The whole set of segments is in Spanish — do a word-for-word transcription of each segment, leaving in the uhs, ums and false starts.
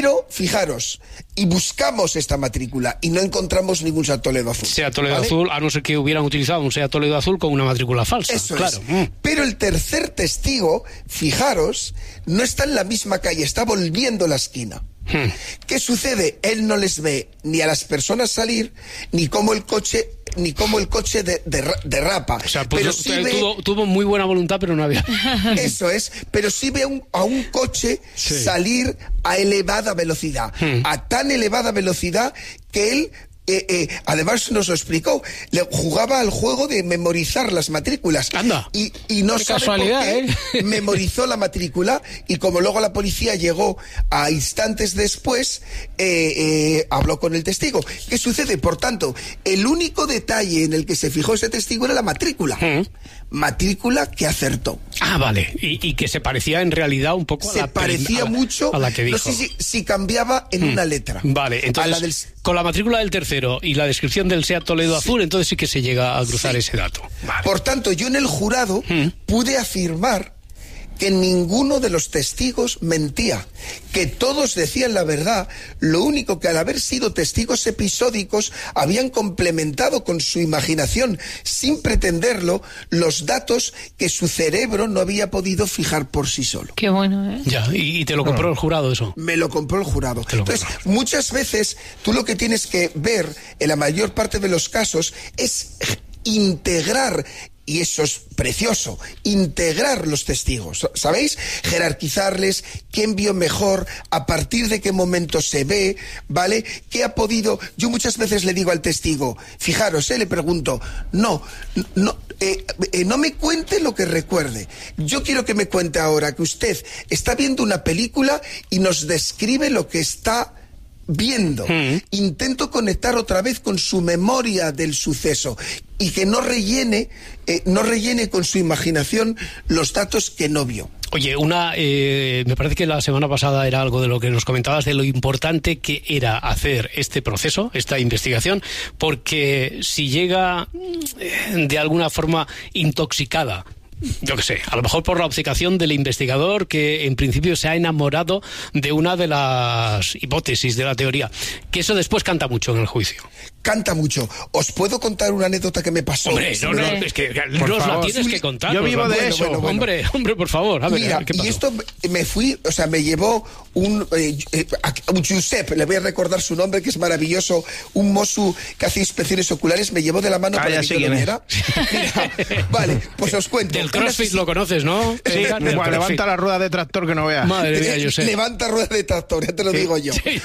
Pero, fijaros, y buscamos esta matrícula y no encontramos ningún Seat Toledo azul. Seat Toledo ¿vale? azul, a no ser que hubieran utilizado un Seat Toledo azul con una matrícula falsa. Eso claro. es. Mm. Pero el tercer testigo, fijaros, no está en la misma calle, está volviendo la esquina. Hmm. ¿Qué sucede? Él no les ve ni a las personas salir, ni cómo el coche, ni cómo el coche de, de, derrapa. O sea, pues, pero sí ve, tuvo, tuvo muy buena voluntad, pero no había. eso es, pero sí ve un, a un coche sí. salir a elevada velocidad, hmm. a tan elevada velocidad que él... Eh, eh, además nos lo explicó, le jugaba al juego de memorizar las matrículas. Anda. Y, y no qué sabe casualidad, por qué ¿eh? memorizó la matrícula, y como luego la policía llegó a instantes después, eh, eh, habló con el testigo. ¿Qué sucede? Por tanto, el único detalle en el que se fijó ese testigo era la matrícula. ¿Mm? Matrícula que acertó. Ah, vale. Y, y que se parecía en realidad un poco a se la... Se parecía a la, mucho, a la que dijo. No sé si, si cambiaba en mm. una letra. Vale, entonces, a la del... con la matrícula del tercero y la descripción del Seat Toledo sí. azul, entonces sí que se llega a cruzar sí. ese dato. Vale. Por tanto, yo en el jurado mm. pude afirmar que ninguno de los testigos mentía, que todos decían la verdad, lo único que al haber sido testigos episódicos habían complementado con su imaginación, sin pretenderlo, los datos que su cerebro no había podido fijar por sí solo. Qué bueno, ¿eh? Ya, y, y te lo compró el jurado eso. Me lo compró el jurado. Entonces, muchas veces tú lo que tienes que ver en la mayor parte de los casos es integrar, y eso es precioso, integrar los testigos, ¿sabéis? Jerarquizarles, quién vio mejor, a partir de qué momento se ve, ¿vale? ¿Qué ha podido? Yo muchas veces le digo al testigo, fijaros, ¿eh? Le pregunto, no, no, eh, eh, no me cuente lo que recuerde. Yo quiero que me cuente ahora que usted está viendo una película y nos describe lo que está viendo. Mm. Intento conectar otra vez con su memoria del suceso y que no rellene, eh, no rellene con su imaginación los datos que no vio. Oye, una, eh, me parece que la semana pasada era algo de lo que nos comentabas, de lo importante que era hacer este proceso, esta investigación, porque si llega eh, de alguna forma intoxicada, yo qué sé, a lo mejor por la obcecación del investigador que en principio se ha enamorado de una de las hipótesis de la teoría, que eso después canta mucho en el juicio. Canta mucho. ¿Os puedo contar una anécdota que me pasó? Hombre, no, no, es que nos la tienes que contar. Yo vivo de bueno, eso. Bueno, bueno. Hombre, hombre, por favor. A ver, mira, ¿qué pasó? y esto me fui, o sea, me llevó un, eh, un Giuseppe, le voy a recordar su nombre, que es maravilloso, un mosu que hace inspecciones oculares, me llevó de la mano ah, para que yo lo viera. Mira, vale, pues os cuento. Del CrossFit lo conoces, ¿no? Sí, igual, levanta la rueda de tractor que no veas. Madre mía, yo sé. Levanta rueda de tractor, ya te lo sí, digo yo. Sí.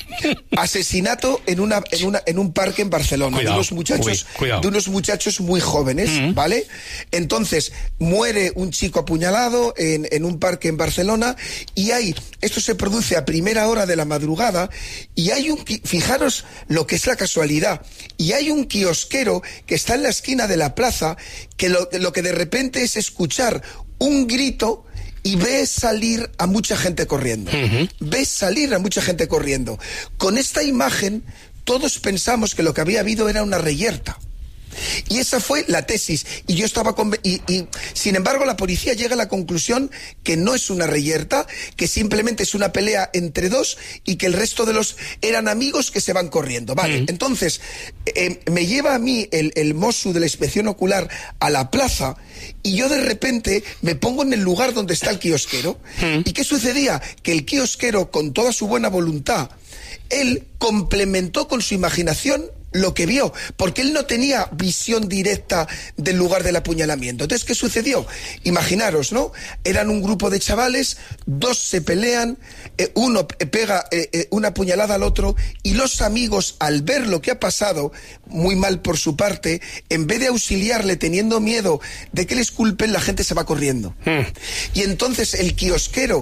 Asesinato en una en una en un parque en Barcelona, cuidado, de unos muchachos uy, de unos muchachos muy jóvenes, uh-huh. ¿vale? Entonces muere un chico apuñalado en, en un parque en Barcelona, y hay esto se produce a primera hora de la madrugada, y hay un, fijaros lo que es la casualidad, y hay un kiosquero que está en la esquina de la plaza que lo, lo que de repente es escuchar un grito y ves salir a mucha gente corriendo. Uh-huh. Ves salir a mucha gente corriendo. Con esta imagen, todos pensamos que lo que había habido era una reyerta. Y esa fue la tesis. Y yo estaba conven- y, y sin embargo la policía llega a la conclusión que no es una reyerta, que simplemente es una pelea entre dos y que el resto de los eran amigos que se van corriendo. Vale, uh-huh. Entonces eh, me lleva a mí el, el Mosu de la inspección ocular a la plaza, y yo de repente me pongo en el lugar donde está el kiosquero. Uh-huh. ¿Y qué sucedía? Que el kiosquero, con toda su buena voluntad, él complementó con su imaginación lo que vio, porque él no tenía visión directa del lugar del apuñalamiento. Entonces, ¿qué sucedió? Imaginaros, ¿no? Eran un grupo de chavales, dos se pelean, eh, uno pega eh, eh, una puñalada al otro, y los amigos, al ver lo que ha pasado, muy mal por su parte, en vez de auxiliarle teniendo miedo de que les culpen, la gente se va corriendo. Mm. Y entonces el kiosquero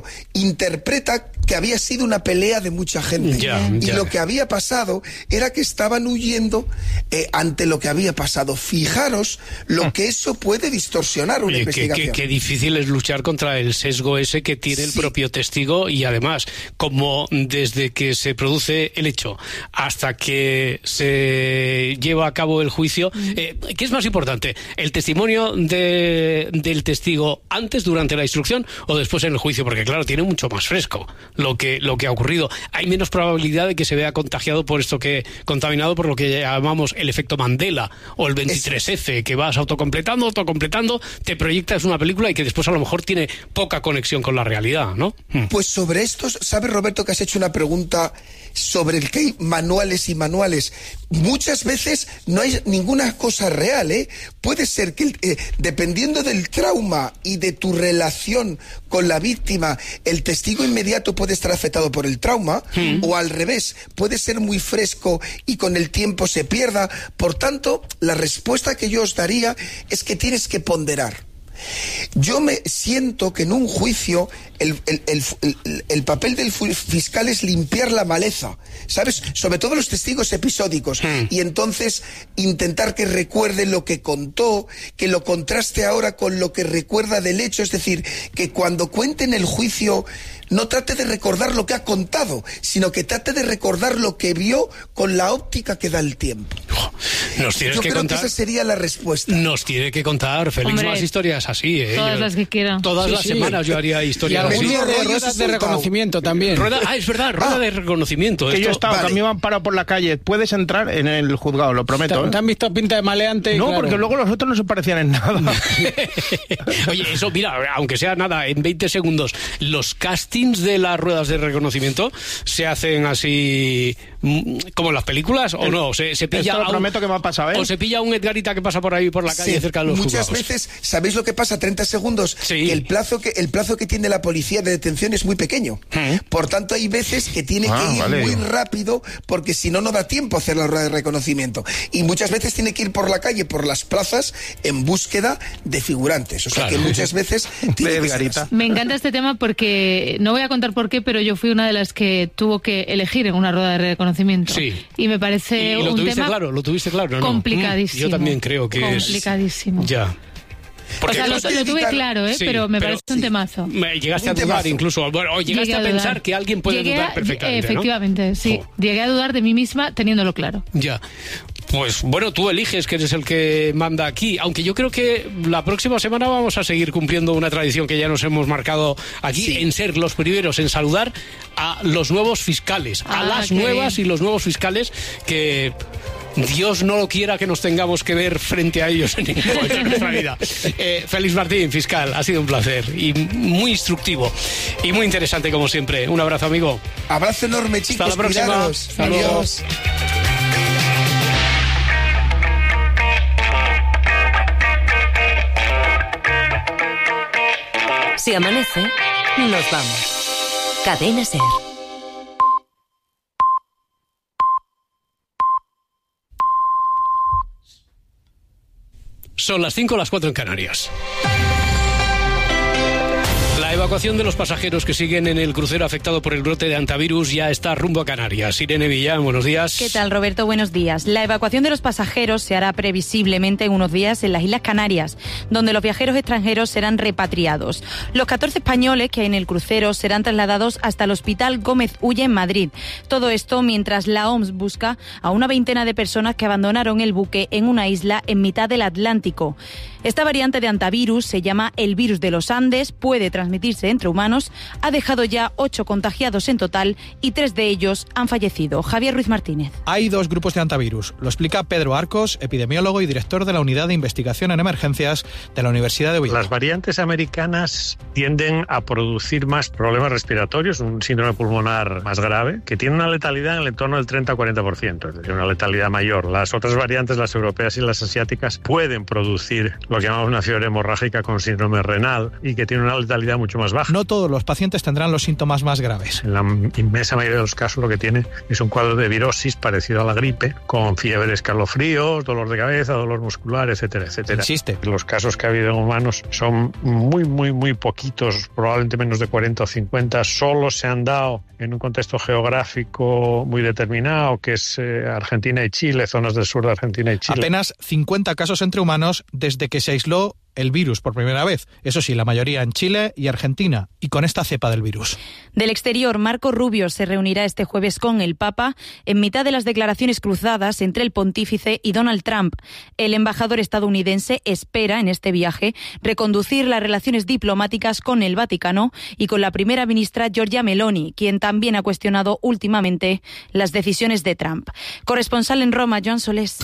interpreta que había sido una pelea de mucha gente. Ya, y ya. lo que había pasado era que estaban huyendo exponiendo eh, ante lo que había pasado. Fijaros lo que eso puede distorsionar una Oye, investigación. Qué difícil es luchar contra el sesgo ese que tiene el sí. propio testigo, y además, como desde que se produce el hecho hasta que se lleva a cabo el juicio, mm. eh, ¿qué es más importante? ¿El testimonio de, del testigo antes, durante la instrucción, o después en el juicio? Porque claro, tiene mucho más fresco lo que, lo que ha ocurrido. Hay menos probabilidad de que se vea contagiado por esto que, contaminado por lo que llamamos el efecto Mandela o el veintitrés efe, que vas autocompletando, autocompletando, te proyectas una película y que después a lo mejor tiene poca conexión con la realidad, ¿no? Pues sobre esto, ¿sabes, Roberto, que has hecho una pregunta sobre el que hay manuales y manuales? Muchas veces no hay ninguna cosa real, ¿eh? Puede ser que, eh, dependiendo del trauma y de tu relación con la víctima, el testigo inmediato puede estar afectado por el trauma, mm. o al revés, puede ser muy fresco y con el tiempo se pierda. Por tanto, la respuesta que yo os daría es que tienes que ponderar. Yo me siento que en un juicio el, el, el, el, el papel del fiscal es limpiar la maleza, ¿sabes? Sobre todo los testigos episódicos, mm. y entonces intentar que recuerde lo que contó, que lo contraste ahora con lo que recuerda del hecho, es decir, que cuando cuente en el juicio no trate de recordar lo que ha contado, sino que trate de recordar lo que vio con la óptica que da el tiempo. Nos tienes Yo que creo contar, que esa sería la respuesta. Nos tiene que contar, Félix, Hombre, más historias así, ¿eh? Todas yo, las que quiera. Todas sí, las sí. semanas yo haría historias y así. algún día de ruedas de reconocimiento también. Rueda, ah, es verdad, rueda ah, de reconocimiento. Que Esto, yo estaba, vale. que a mí me han parado por la calle. Puedes entrar en el juzgado, lo prometo. ¿Te, ¿eh? ¿Te han visto pinta de maleante? No, Claro. porque luego los otros no se parecían en nada. Oye, eso, mira, aunque sea nada, en veinte segundos, los castings de las ruedas de reconocimiento se hacen así como en las películas, o no, se, se pilla Esto lo a un, prometo que me ha pasado, ¿eh? o se pilla a un Edgarita que pasa por ahí por la calle, Sí, cerca de los muchas juzgados. veces, ¿sabéis lo que pasa? treinta segundos. Sí. Que el plazo que el plazo que tiene la policía de detención es muy pequeño. ¿Eh? Por tanto, hay veces que tiene Ah, que ir vale. muy rápido, porque si no, no da tiempo a hacer la rueda de reconocimiento. Y muchas veces tiene que ir por la calle, por las plazas, en búsqueda de figurantes. O sea, Claro. que muchas veces tiene De que ser Edgarita. así. Me encanta este tema porque no voy a contar por qué, pero yo fui una de las que tuvo que elegir en una rueda de reconocimiento. Sí. Y me parece Y lo un tuviste tema claro, lo tuviste claro, ¿no? complicadísimo. Yo también creo que es... complicadísimo. Ya. O sea, lo, no sé lo tuve evitar- claro, ¿eh? Sí, pero me pero- parece un sí. temazo. Me- Llegaste Un a dudar temazo. incluso, bueno, o llegaste Llegué a, a dudar. pensar que alguien puede Llegué dudar a- perfectamente, ¿no? Efectivamente, sí. Jo. Llegué a dudar de mí misma teniéndolo claro. Ya. Pues bueno, tú eliges que eres el que manda aquí, aunque yo creo que la próxima semana vamos a seguir cumpliendo una tradición que ya nos hemos marcado aquí, Sí. en ser los primeros en saludar a los nuevos fiscales, a Ah, las qué nuevas bien. y los nuevos fiscales que... Dios no lo quiera que nos tengamos que ver frente a ellos en ningún momento de nuestra vida. Eh, Félix Martín, fiscal, ha sido un placer y muy instructivo y muy interesante como siempre. Un abrazo, amigo. Abrazo enorme, chicos. Hasta la próxima. Cuidaros. Hasta luego. Adiós. Si amanece, nos vamos. Cadena Ser. Son las cinco, las cuatro en Canarias. La evacuación de los pasajeros que siguen en el crucero afectado por el brote de antivirus ya está rumbo a Canarias. Irene Villán, buenos días. ¿Qué tal, Roberto? Buenos días. La evacuación de los pasajeros se hará previsiblemente en unos días en las Islas Canarias, donde los viajeros extranjeros serán repatriados. Los catorce españoles que hay en el crucero serán trasladados hasta el Hospital Gómez Ulla en Madrid. Todo esto mientras la O M S busca a una veintena de personas que abandonaron el buque en una isla en mitad del Atlántico. Esta variante de antivirus se llama el virus de los Andes, puede transmitirse entre humanos, ha dejado ya ocho contagiados en total y tres de ellos han fallecido. Javier Ruiz Martínez. Hay dos grupos de antivirus. Lo explica Pedro Arcos, epidemiólogo y director de la Unidad de Investigación en Emergencias de la Universidad de Oviedo. Las variantes americanas tienden a producir más problemas respiratorios, un síndrome pulmonar más grave, que tiene una letalidad en el entorno del treinta a cuarenta por ciento, es decir, una letalidad mayor. Las otras variantes, las europeas y las asiáticas, pueden producir lo que llamamos una fiebre hemorrágica con síndrome renal y que tiene una letalidad mucho más más baja. No todos los pacientes tendrán los síntomas más graves. En la inmensa mayoría de los casos lo que tiene es un cuadro de virosis parecido a la gripe, con fiebre, escalofríos, dolor de cabeza, dolor muscular, etcétera, etcétera. Insiste. Los casos que ha habido en humanos son muy, muy, muy poquitos, probablemente menos de cuarenta o cincuenta, solo se han dado en un contexto geográfico muy determinado, que es eh, Argentina y Chile, zonas del sur de Argentina y Chile. Apenas cincuenta casos entre humanos desde que se aisló el virus por primera vez. Eso sí, la mayoría en Chile y Argentina, y con esta cepa del virus. Del exterior, Marco Rubio se reunirá este jueves con el Papa en mitad de las declaraciones cruzadas entre el pontífice y Donald Trump. El embajador estadounidense espera en este viaje reconducir las relaciones diplomáticas con el Vaticano y con la primera ministra Giorgia Meloni, quien también ha cuestionado últimamente las decisiones de Trump. Corresponsal en Roma, Joan Solés.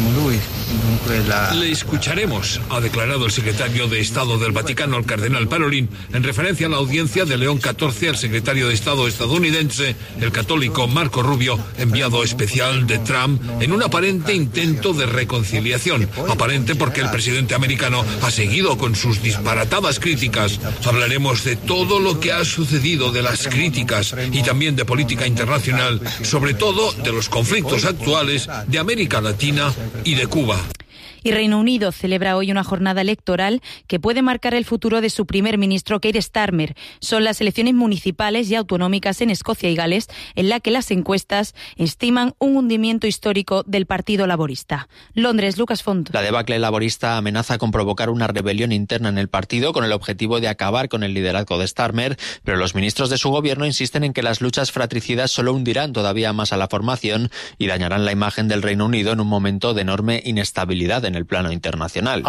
Le escucharemos, ha declarado el secretario de Estado del Vaticano, el cardenal Parolin, en referencia a la audiencia de León catorce al secretario de Estado estadounidense, el católico Marco Rubio, enviado especial de Trump, en un aparente intento de reconciliación. Aparente porque el presidente americano ha seguido con sus disparatadas críticas. Hablaremos de todo lo que ha sucedido, de las críticas y también de política internacional, sobre todo de los conflictos actuales de América Latina y de Cuba. Y Reino Unido celebra hoy una jornada electoral que puede marcar el futuro de su primer ministro, Keir Starmer. Son las elecciones municipales y autonómicas en Escocia y Gales, en la que las encuestas estiman un hundimiento histórico del Partido Laborista. Londres, Lucas Font. La debacle laborista amenaza con provocar una rebelión interna en el partido con el objetivo de acabar con el liderazgo de Starmer, pero los ministros de su gobierno insisten en que las luchas fratricidas solo hundirán todavía más a la formación y dañarán la imagen del Reino Unido en un momento de enorme inestabilidad en el plano internacional.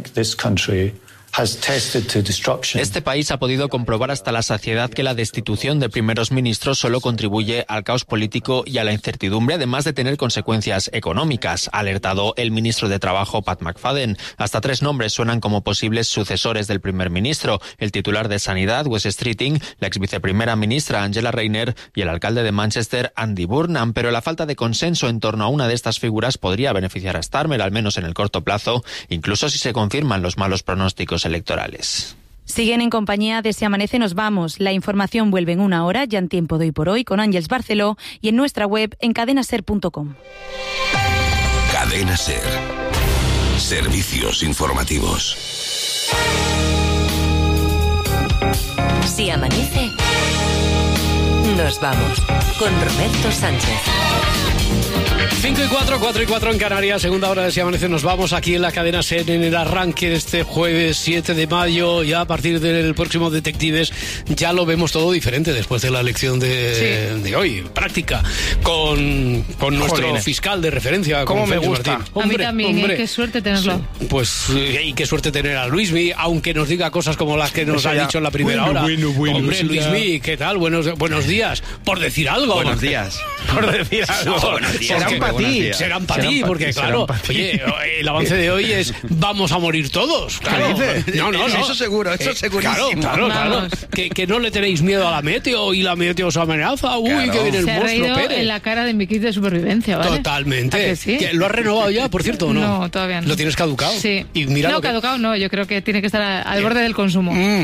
Este país ha podido comprobar hasta la saciedad que la destitución de primeros ministros solo contribuye al caos político y a la incertidumbre, además de tener consecuencias económicas, ha alertado el ministro de Trabajo, Pat McFadden. Hasta tres nombres suenan como posibles sucesores del primer ministro: el titular de Sanidad, Wes Streeting, la ex viceprimera ministra, Angela Rayner, y el alcalde de Manchester, Andy Burnham. Pero la falta de consenso en torno a una de estas figuras podría beneficiar a Starmer, al menos en el corto plazo, incluso si se confirman los malos pronósticos electorales. Siguen en compañía de Si Amanece Nos Vamos. La información vuelve en una hora, ya en Tiempo de Hoy por Hoy, con Ángeles Barceló, y en nuestra web en cadena ser punto com. Cadena Ser. Servicios informativos. Si amanece, nos vamos con Roberto Sánchez. cinco y cuatro, cuatro y cuatro en Canarias, segunda hora de Si Amanece Nos Vamos, aquí en la cadena SER, en el arranque de este jueves siete de mayo. Ya a partir del próximo Detectives ya lo vemos todo diferente después de la elección de, sí. de hoy, práctica, con, con nuestro Jolines. fiscal de referencia. ¿Cómo me gusta? Martín. Hombre, a mí también, hombre. ¿eh? Qué suerte tenerlo. Sí, pues, y qué suerte tener a Luismi, aunque nos diga cosas como las que nos ha dicho en la primera bueno, hora. Bueno, bueno, hombre, Luismi, ¿qué tal? Buenos, buenos días, por decir algo. Buenos días. Por decir algo. No, buenos días. Serán para ti. Serán para ti, porque claro, oye, el avance de hoy es vamos a morir todos. Claro. No, no, no. Eso seguro, eso eh, segurísimo. Claro, claro, claro. Que, que no le tenéis miedo a la meteo y la meteo os amenaza. Uy, claro. Que viene el Se monstruo ha reído Pérez. En la cara de mi kit de supervivencia, ¿vale? Totalmente. ¿A que sí? ¿Que ¿Lo has renovado ya, por cierto, o no? No, todavía no. ¿Lo tienes caducado? Sí. Y mira no, lo que... caducado no, yo creo que tiene que estar al eh, borde del consumo. Mm.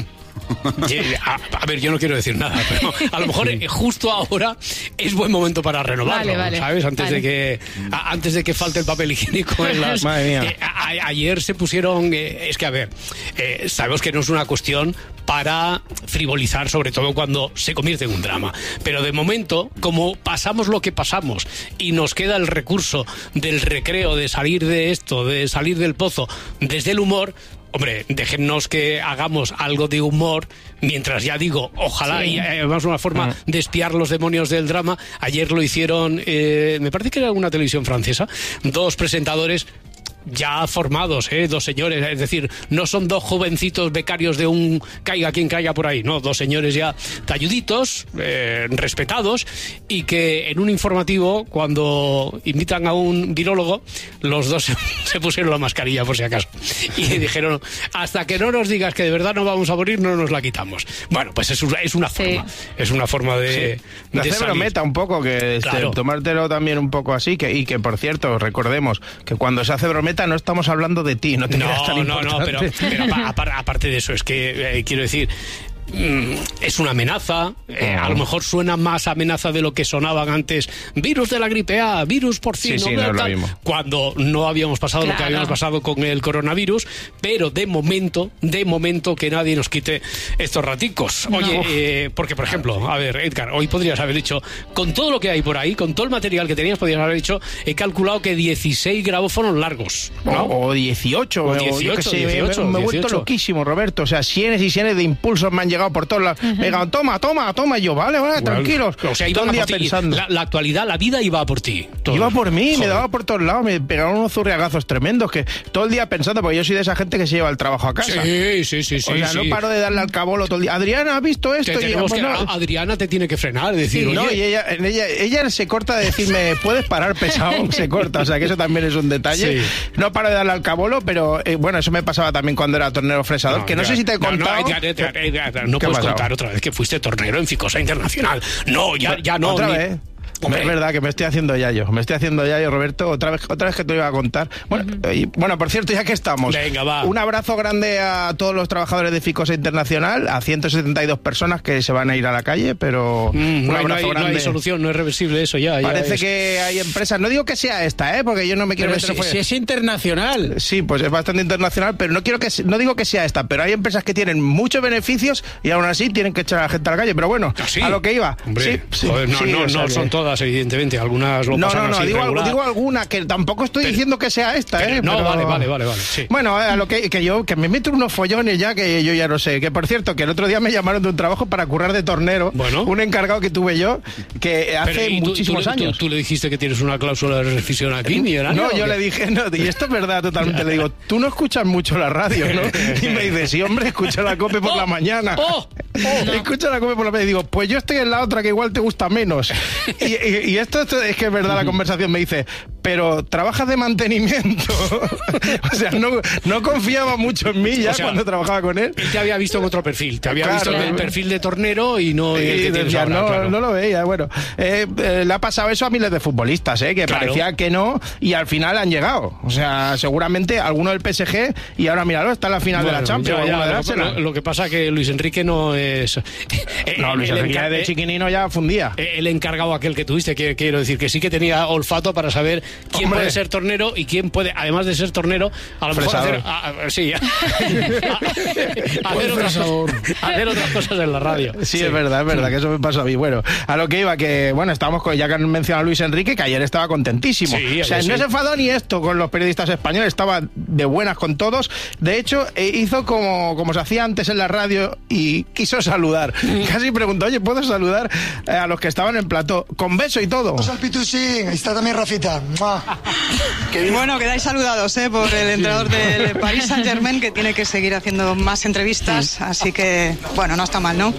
A, a ver, yo no quiero decir nada, pero a lo mejor justo ahora es buen momento para renovarlo, vale, vale, ¿sabes? Antes vale. de que a, antes de que falte el papel higiénico en las. Madre mía. Eh, a, ayer se pusieron, eh, es que a ver, eh, sabemos que no es una cuestión para frivolizar, sobre todo cuando se convierte en un drama, pero de momento, como pasamos lo que pasamos y nos queda el recurso del recreo, de salir de esto, de salir del pozo desde el humor. Hombre, déjennos que hagamos algo de humor, mientras ya digo, ojalá, sí. Y además una forma uh-huh. de espiar los demonios del drama. Ayer lo hicieron, eh, me parece que era una televisión francesa, dos presentadores ya formados, ¿eh? Dos señores, es decir, no son dos jovencitos becarios de un caiga quien caiga por ahí, no, dos señores ya talluditos, eh, respetados, y que en un informativo, cuando invitan a un virólogo, los dos se, se pusieron la mascarilla por si acaso, y dijeron, hasta que no nos digas que de verdad no vamos a morir, no nos la quitamos. Bueno, pues es, es una forma, sí. es una forma de, sí. de hacer brometa un poco, que claro. este, tomártelo también un poco así, que, y que por cierto, recordemos que cuando se hace brometa no estamos hablando de ti, no te no, creas tan no, importante. no, pero, pero aparte de eso, es que eh, quiero decir, mm, es una amenaza, eh, a lo mejor suena más amenaza de lo que sonaban antes, virus de la gripe A, virus porcino, sí, sí, no es lo mismo. Cuando no habíamos pasado claro. lo que habíamos pasado con el coronavirus, pero de momento, de momento que nadie nos quite estos raticos. Oye, no. eh, porque por ejemplo, a ver, Edgar, hoy podrías haber dicho, con todo lo que hay por ahí, con todo el material que tenías, podrías haber dicho, he calculado que dieciséis grabófonos largos, ¿no? O, o dieciocho, o dieciocho, o yo que sé, dieciocho, me, me he vuelto loquísimo, Roberto. O sea, cienes y cienes de impulsos me han llegado por todos lados. Uh-huh. Me digan, toma, toma, toma. Y yo, vale, vale, bueno, tranquilos. O sea, todo el día pensando. La, la actualidad, la vida iba por ti. Todo. Iba por mí, Joder. me daba por todos lados. Me pegaron unos zurriagazos tremendos que todo el día pensando, porque yo soy de esa gente que se lleva el trabajo a casa. Sí, sí, sí. sí o sea, sí. no paro de darle al cabolo todo el día. Adriana, ¿has visto esto? Te y pues que, no. Adriana te tiene que frenar, decir, sí, no, y ella, ella, ella se corta de decirme, ¿puedes parar, pesado? Se corta, o sea, que eso también es un detalle. Sí. No paro de darle al cabolo, pero eh, bueno, eso me pasaba también cuando era tornero fresador, no, que no ya, sé si te he contado. No, no, ya, ya, ya, ya, no puedes contar otra vez que fuiste tornero en Ficosa Internacional. No, ya, ya no. ¿Otra ni... vez? Hombre. Es verdad que me estoy haciendo ya yo, me estoy haciendo ya yo, Roberto, otra vez, otra vez que te iba a contar. Bueno, uh-huh. y, bueno, por cierto, ya que estamos, Venga, va. un abrazo grande a todos los trabajadores de Ficosa Internacional, a ciento setenta y dos personas que se van a ir a la calle, pero mm, un no, abrazo no hay, grande. No hay solución, no es reversible eso ya. Parece ya es... que hay empresas, no digo que sea esta, ¿eh? Porque yo no me quiero pero meter si, si es internacional. Sí, pues es bastante internacional, pero no quiero que no digo que sea esta, pero hay empresas que tienen muchos beneficios y aún así tienen que echar a la gente a la calle, pero bueno, ¿Ah, sí? a lo que iba. Hombre, sí, sí, joder, no, sí, no, o sea, no son todas, evidentemente. Algunas lo no, pasan no, no, así digo, regular. digo alguna, que tampoco estoy pero, diciendo que sea esta, pero, ¿eh? No, pero... vale, vale, vale, vale. Sí. Bueno, a lo que, que yo, que me meto unos follones ya que yo ya no sé. Que por cierto, que el otro día me llamaron de un trabajo para currar de tornero. Bueno. Un encargado que tuve yo, que hace pero, tú, muchísimos tú, años. Tú, tú le dijiste que tienes una cláusula de rescisión aquí, millonario. No, yo le dije, no, y esto es verdad totalmente. Le digo, tú no escuchas mucho la radio, ¿no? Y me dice, sí, hombre, escucha la COPE por oh, la mañana. Oh, oh, no. Escucha la COPE por la mañana. Y digo, pues yo estoy en la otra que igual te gusta menos. Y, y, y esto, esto es que es verdad la conversación. Me dice, pero trabajas de mantenimiento. O sea, no, no confiaba mucho en mí ya, o sea, cuando trabajaba con él. Él te había visto en otro perfil. Te había claro, visto en el perfil de tornero y no en el que tienes ya ahora, no, claro. no lo veía. Bueno, eh, eh, le ha pasado eso a miles de futbolistas, eh, que claro. parecía que no y al final han llegado. O sea, seguramente alguno del P S G y ahora míralo, está en la final bueno, de la Champions. Ya, ya, lo, lo, lo que pasa es que Luis Enrique no es... No, Luis el Enrique de chiquinino ya fundía. El encargado aquel que tuviste, que quiero decir, que sí que tenía olfato para saber quién Hombre. puede ser tornero y quién puede, además de ser tornero, a lo Fresador. mejor hacer, a, a, sí, a, a, hacer, otras cosas, hacer otras cosas en la radio. Sí, sí. es verdad, es verdad, sí. que eso me pasó a mí. Bueno, a lo que iba, que bueno, estábamos con, ya que han mencionado a Luis Enrique, que ayer estaba contentísimo. Sí, o sea, sí. no se enfadó ni esto con los periodistas españoles, estaba de buenas con todos. De hecho, eh, hizo como, como se hacía antes en la radio y quiso saludar. Casi preguntó, oye, ¿puedo saludar eh, a los que estaban en plató? Con beso y todo. Vamos al Pitusín, ahí está también Rafita. Bueno, quedáis saludados ¿eh? por el entrenador del Paris Saint-Germain, que tiene que seguir haciendo más entrevistas, así que, bueno, no está mal, ¿no?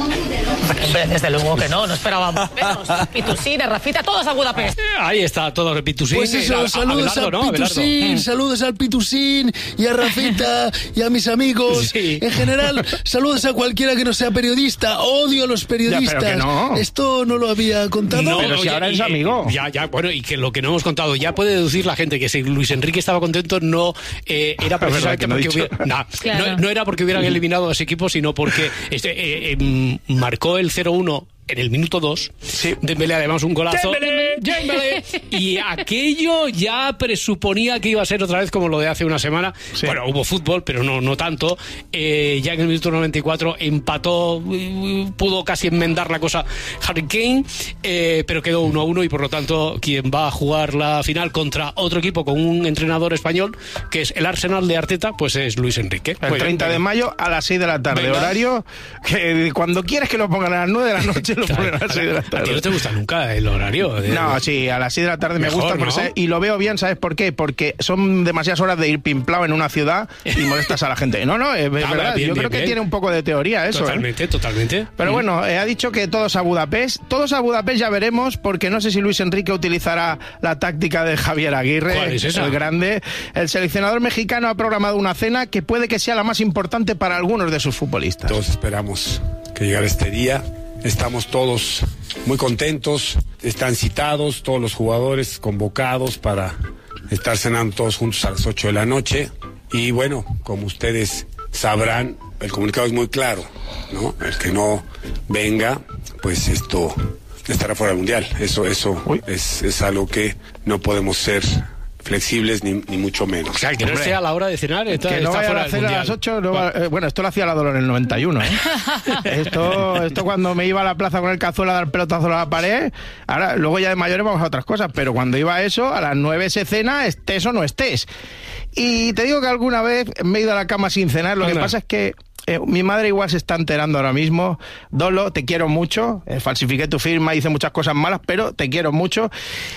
Desde luego que no, no esperábamos menos. Pitusín, Rafita, todos a Budapest. Ahí está, todos el Pitusín. Pues eso, a, saludos a Abelardo, al Pitusín, ¿no? saludos al Pitusín y a Rafita y a mis amigos. Sí. En general, saludos a cualquiera que no sea periodista. Odio a los periodistas. Ya, pero que no. Esto no lo había contado. No, pero si ahora es amigo. Ya, ya, bueno, y que lo que no hemos contado, ya puede deducir la gente que si Luis Enrique estaba contento, no eh, era precisamente no porque hubiera, nah, claro. no, no era porque hubieran eliminado a ese equipo, sino porque este, eh, eh, marcó el cero uno en el minuto dos. Sí. Dembélé, además, un golazo. ¡Dembélé! ¡Dembélé! Y aquello ya presuponía que iba a ser otra vez como lo de hace una semana. Sí. Bueno, hubo fútbol, pero no, no tanto. Eh, ya en el minuto noventa y cuatro empató, pudo casi enmendar la cosa Harry Kane, eh, pero quedó uno a uno y por lo tanto quien va a jugar la final contra otro equipo con un entrenador español, que es el Arsenal de Arteta, pues es Luis Enrique. El Muy treinta bien. de mayo a las seis de la tarde. Venga. Horario que cuando quieres que lo pongan a las nueve de la noche lo ponen a las seis de la tarde. ¿A ti no te gusta nunca el horario? De... No, sí, a las seis de la tarde Mejor, me gusta, ¿no? sé, y lo veo bien, ¿sabes por qué? Porque son demasiadas horas de ir pimplado en una ciudad y molestas a la gente. No, no, es, es ah, verdad, bien, yo bien, creo que bien. tiene un poco de teoría eso. Totalmente, ¿eh? totalmente. Pero mm. bueno, eh, ha dicho que todos a Budapest, todos a Budapest ya veremos, porque no sé si Luis Enrique utilizará la táctica de Javier Aguirre, ¿Cuál es esa? el grande. El seleccionador mexicano ha programado una cena que puede que sea la más importante para algunos de sus futbolistas. Todos esperamos que llegara este día. Estamos todos muy contentos, están citados todos los jugadores convocados para estar cenando todos juntos a las ocho de la noche. Y bueno, como ustedes sabrán, el comunicado es muy claro, ¿no? El que no venga, pues esto estará fuera del Mundial. Eso, eso es, es algo que no podemos ser flexibles ni, ni mucho menos. O sea, que no esté a la hora de cenar, está, que no está vaya fuera a del hacer a Mundial. las ocho, no va, eh, bueno, esto lo hacía la Dolor en el noventa y uno, ¿eh? esto, esto cuando me iba a la plaza con el cazuela a dar pelotazo a la pared, ahora, luego ya de mayores vamos a otras cosas, pero cuando iba a eso, a las nueve se cena, estés o no estés. Y te digo que alguna vez me he ido a la cama sin cenar, lo Anda. que pasa es que Eh, mi madre igual se está enterando ahora mismo. Dolo, te quiero mucho. Eh, falsifiqué tu firma, hice muchas cosas malas, pero te quiero mucho.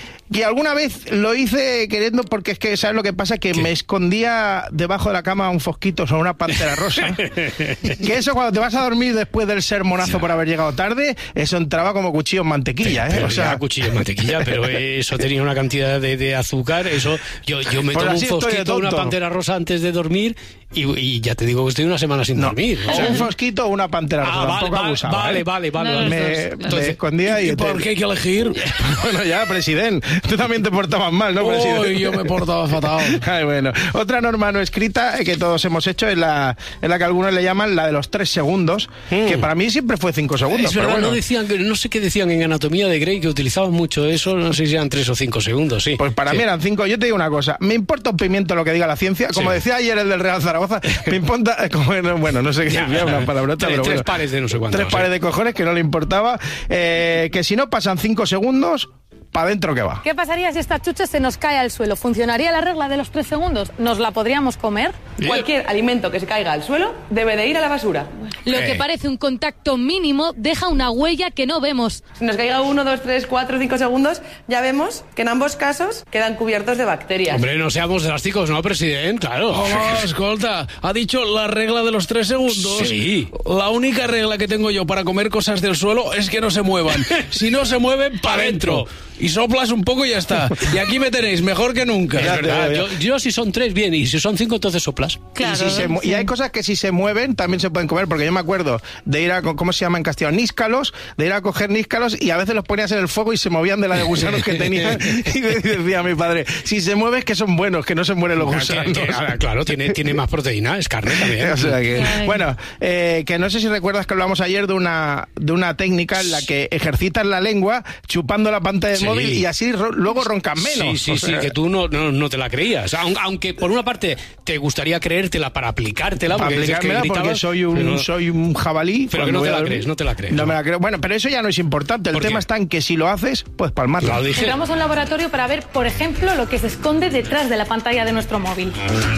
Y alguna vez lo hice queriendo porque es que, ¿sabes lo que pasa? Que ¿Qué? me escondía debajo de la cama un fosquito sobre una pantera rosa. Que eso cuando te vas a dormir después del sermonazo ya. por haber llegado tarde, eso entraba como cuchillo en mantequilla, ¿eh? Pero o sea, cuchillo en mantequilla, pero eso tenía una cantidad de, de azúcar, eso... Yo, yo me tomo un fosquito, una pantera rosa antes de dormir y, y ya te digo que estoy una semana sin no. dormir. O sea, un fosquito o una pantera rosa, ah, vale, tampoco vale, abusaba, vale, ¿eh? vale, vale, no, vale. Me, Entonces, me escondía y... ¿Y por qué hay que elegir? Bueno, ya, presidente, tú también te portabas mal, ¿no, oh, presidente? Yo me portaba fatal. Ay, bueno. Otra norma no escrita que todos hemos hecho es la, es la que algunos le llaman la de los tres segundos, mm. que para mí siempre fue cinco segundos. Es verdad, pero bueno. no decían, no sé qué decían en Anatomía de Grey, que utilizaban mucho eso, no sé si eran tres o cinco segundos, sí. Pues para sí. mí eran cinco. Yo te digo una cosa, me importa un pimiento lo que diga la ciencia, como sí. decía ayer el del Real Zaragoza, me importa, como, bueno, no sé qué decía, una palabrota, tres, pero tres bueno, pares de no sé cuántos. Tres pares sí. de cojones que no le importaba, eh, que si no pasan cinco segundos... para adentro que va. ¿Qué pasaría si esta chucha se nos cae al suelo? ¿Funcionaría la regla de los tres segundos? ¿Nos la podríamos comer? Bien. Cualquier alimento que se caiga al suelo debe de ir a la basura. Lo eh. que parece un contacto mínimo deja una huella que no vemos. Si nos caiga uno, dos, tres, cuatro, cinco segundos, ya vemos que en ambos casos quedan cubiertos de bacterias. Hombre, no seamos drásticos, ¿no, presidente? Claro. Oh, escolta, ha dicho la regla de los tres segundos. Sí. La única regla que tengo yo para comer cosas del suelo es que no se muevan. Si no se mueven, para adentro. Y soplas un poco y ya está. Y aquí me tenéis, mejor que nunca. Es verdad. Yo, yo si son tres, bien. Y si son cinco, entonces soplas. Claro. Y, si se, y hay cosas que si se mueven también se pueden comer. Porque yo me acuerdo de ir a, ¿cómo se llama en castellano? Níscalos. De ir a coger níscalos y a veces los ponías en el fuego y se movían de la de gusanos que tenían. Y decía mi padre, si se mueve es que son buenos, que no se mueren los gusanos. Que, que, claro, tiene, tiene más proteína, es carne también. O sea que, bueno, eh, que no sé si recuerdas que hablamos ayer de una, de una técnica en la que ejercitas la lengua chupando la pantalla del sí. móvil y así luego roncan menos. Sí, sí, o sea, sí, que tú no, no, no te la creías. Aunque por una parte te gustaría creértela para aplicártela. Para porque aplicármela gritabas, porque soy un, pero, soy un jabalí. Pero que no te la crees, no te la crees. No, no me la creo. Bueno, pero eso ya no es importante. El tema está en que si lo haces, pues palmarla. Entramos a un laboratorio para ver, por ejemplo, lo que se esconde detrás de la pantalla de nuestro móvil.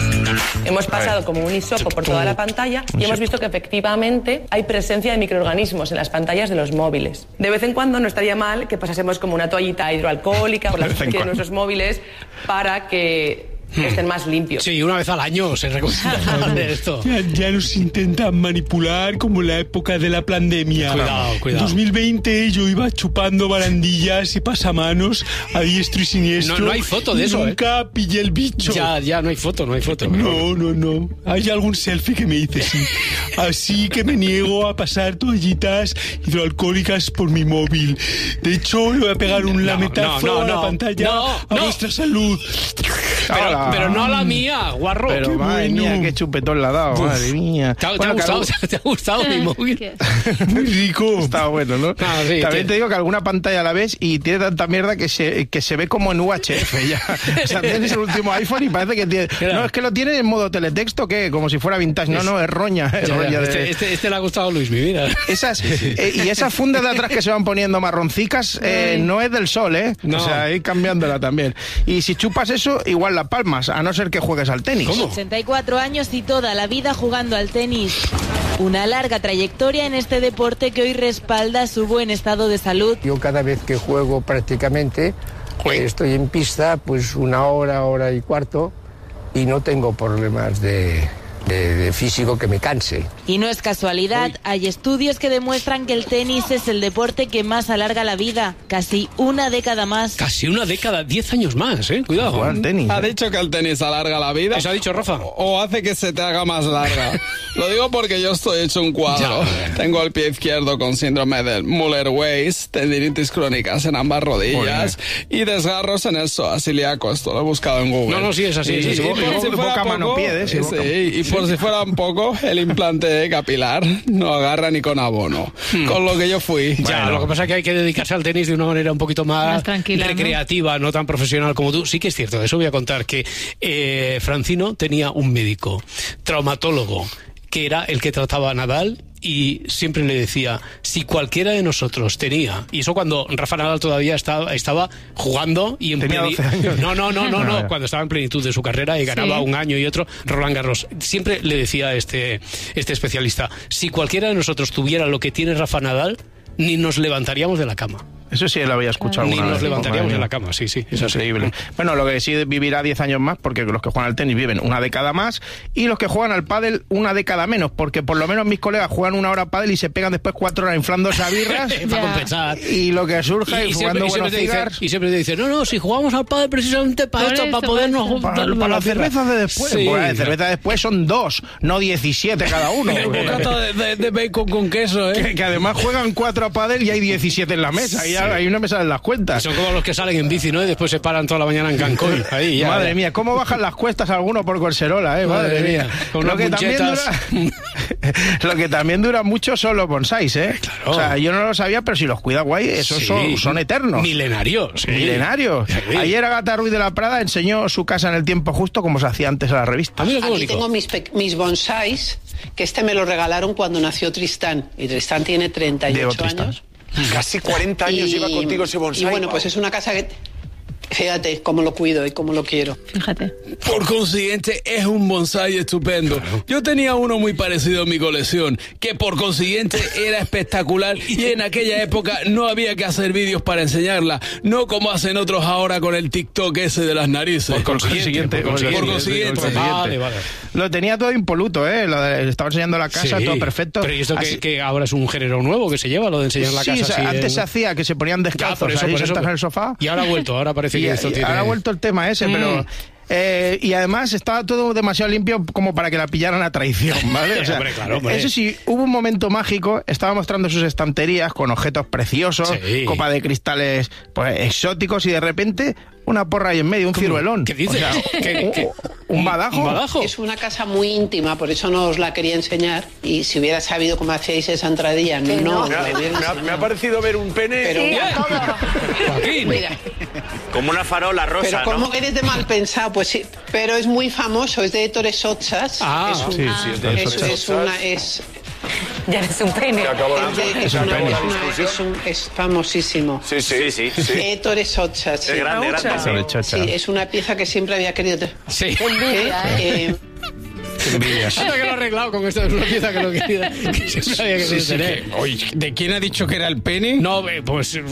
Hemos pasado como un hisopo por toda la pantalla y hemos visto que efectivamente hay presencia de microorganismos en las pantallas de los móviles. De vez en cuando no estaría mal que pasásemos como una toallita hidroalcohólica por la superficie de nuestros móviles para que estén más limpios. Sí, una vez al año se recomienda hacer esto. Ya, ya nos intentan manipular como en la época de la pandemia. Cuidado, cuidado. En dos mil veinte yo iba chupando barandillas y pasamanos a diestro y siniestro. No, no hay foto de eso, Nunca ¿eh? pillé el bicho. Ya, ya, no hay foto, no hay foto. No, no, no. Hay algún selfie que me dice sí. Así que me niego a pasar toallitas hidroalcohólicas por mi móvil. De hecho, le voy a pegar un lametazo no, no, no, a la no, pantalla no, a no. vuestra salud. Pero, pero no a la mía, guarro. Pero qué madre bueno. mía, qué chupetón le ha dado, Uf. madre mía. ¿Te ha, bueno, te ha gustado, algún... ¿te ha gustado mi móvil? Muy rico. Está bueno, ¿no? Ah, sí, También que... te digo que alguna pantalla la ves y tiene tanta mierda que se, que se ve como en U H F ya. O sea, tienes el último iPhone y parece que tiene... Claro. No, es que lo tiene en modo teletexto, ¿qué? Como si fuera vintage. No, no, es roña. Es ya, roña ya. de... Este, este, este le ha gustado a Luis, mi vida. Esas, eh, y esas fundas de atrás que se van poniendo marroncicas eh, no es del sol, ¿eh? No. O sea, ir cambiándola también. Y si chupas eso, igual la palmas, a no ser que juegues al tenis. ¿Cómo? ochenta y cuatro años y toda la vida jugando al tenis. Una larga trayectoria en este deporte que hoy respalda su buen estado de salud. Yo cada vez que juego prácticamente eh, estoy en pista pues una hora, hora y cuarto y no tengo problemas de... De, de físico que me canse. Y no es casualidad, Uy. hay estudios que demuestran que el tenis es el deporte que más alarga la vida, casi una década más. Casi una década, diez años más, eh, cuidado. Jugar tenis. ¿Ha dicho que el tenis alarga la vida? ¿Eso ha dicho Rafa? ¿O hace que se te haga más larga? Lo digo porque yo estoy hecho un cuadro. Ya. Tengo el pie izquierdo con síndrome del Müller-Weiss, tendinitis crónicas en ambas rodillas Oye. y desgarros en el psoas ilíaco. Esto lo he buscado en Google. No, no, sí es así. Y, sí, sí, y, y, y, y, boca, mano, pie, ¿eh? Sí, y por si fuera un poco, el implante capilar no agarra ni con abono. Hmm. Con lo que yo fui. Ya, bueno. Lo que pasa es que hay que dedicarse al tenis de una manera un poquito más, más tranquila, recreativa, ¿no? no tan profesional como tú. Sí que es cierto, de eso voy a contar, que eh, Francino tenía un médico, traumatólogo, que era el que trataba a Nadal, y siempre le decía, si cualquiera de nosotros tenía, y eso cuando Rafa Nadal todavía estaba, estaba jugando y en plenitud, no, no, no, no, no, cuando estaba en plenitud de su carrera y ganaba sí. un año y otro Roland Garros, siempre le decía este, este especialista, si cualquiera de nosotros tuviera lo que tiene Rafa Nadal, ni nos levantaríamos de la cama. Eso sí lo había escuchado. Ni nos vez, levantaríamos de la cama, sí, sí. Es increíble. Bueno, lo que sí vivirá diez años más, porque los que juegan al tenis viven una década más, y los que juegan al pádel una década menos, porque por lo menos mis colegas juegan una hora al pádel y se pegan después cuatro horas inflándose a birras para compensar. Y lo que surge y, y jugando buenos cigars. Y siempre te dicen, no, no, si jugamos al pádel precisamente para esto, para podernos... Para, para las cervezas de después. Sí. Pues las cervezas de después son dos, no diecisiete cada uno. El bocata de, de, de bacon con queso, ¿eh? Que, que además juegan cuatro a pádel y hay diecisiete en la mesa, sí. y hay una mesa en las cuentas. Son como los que salen en bici, ¿no? Y después se paran toda la mañana en Cancún. Ahí, ya, madre ya. mía, cómo bajan las cuestas algunos por Colserola, ¿eh? Madre, madre mía. Con lo, que también dura, lo que también dura mucho son los bonsáis, ¿eh? Claro. O sea, yo no lo sabía, pero si los cuida guay, esos sí. son, son eternos. Milenarios. Sí. Milenarios. Sí. Ayer Agatha Ruiz de la Prada enseñó su casa en el tiempo justo, como se hacía antes a la revista. Aquí tengo mis, mis bonsáis, que este me lo regalaron cuando nació Tristán. Y Tristán tiene treinta y ocho años. Casi cuarenta años y, lleva contigo ese bonsai. Y bueno, pues es una casa que... Fíjate cómo lo cuido y cómo lo quiero. Fíjate. Por consiguiente, es un bonsái estupendo. Claro. Yo tenía uno muy parecido en mi colección, que por consiguiente era espectacular, y en aquella época no había que hacer vídeos para enseñarla, no como hacen otros ahora con el TikTok ese de las narices. Por consiguiente. Por consiguiente. Por consiguiente. Por consiguiente. Vale, vale. Lo tenía todo impoluto, ¿eh? Lo de, estaba enseñando la casa, sí. todo perfecto. Pero ¿y esto que, que ahora es un género nuevo que se lleva, lo de enseñar la sí, casa? O sea, así antes en... se hacía que se ponían descalzos ya, eso, ahí, eso, sentados en el sofá. Y ahora ha vuelto, ahora parece que y, esto y tiene... Ahora ha vuelto el tema ese, mm. pero... Eh, y además estaba todo demasiado limpio como para que la pillaran a traición, ¿vale? O sea, hombre, claro, hombre. Eso sí, hubo un momento mágico, estaba mostrando sus estanterías con objetos preciosos, sí. copa de cristales pues exóticos, y de repente una porra ahí en medio, un ciruelón. ¿Qué dices? O sea, ¿Qué, qué? ¿Un, un, badajo? ¿Un badajo? Es una casa muy íntima, por eso no os la quería enseñar, y si hubiera sabido cómo hacíais esa entradilla, no, no me, me, me, ha, me ha parecido ver un pene. Pero sí, Joaquín. Mira. Como una farola rosa, pero ¿cómo ¿no? eres de mal pensado? Pues sí, pero es muy famoso, es de Ettore Sottsass. Ah, es un, sí, sí, es de es, es una es ya eres un pene. Es, de, es, una, una, es, una, es, un, es famosísimo. Sí, sí, sí. sí. Ettore Sottsass. Sí. Es grande, grande. Sí, es una pieza que siempre había querido. Sí. ¿Eh? Eh, Envidias. Ahora que lo he arreglado con esto, es una pieza que lo quería, que siempre había querido sí, tener. Sí, que, oye, ¿de quién ha dicho que era el pene? No, pues... de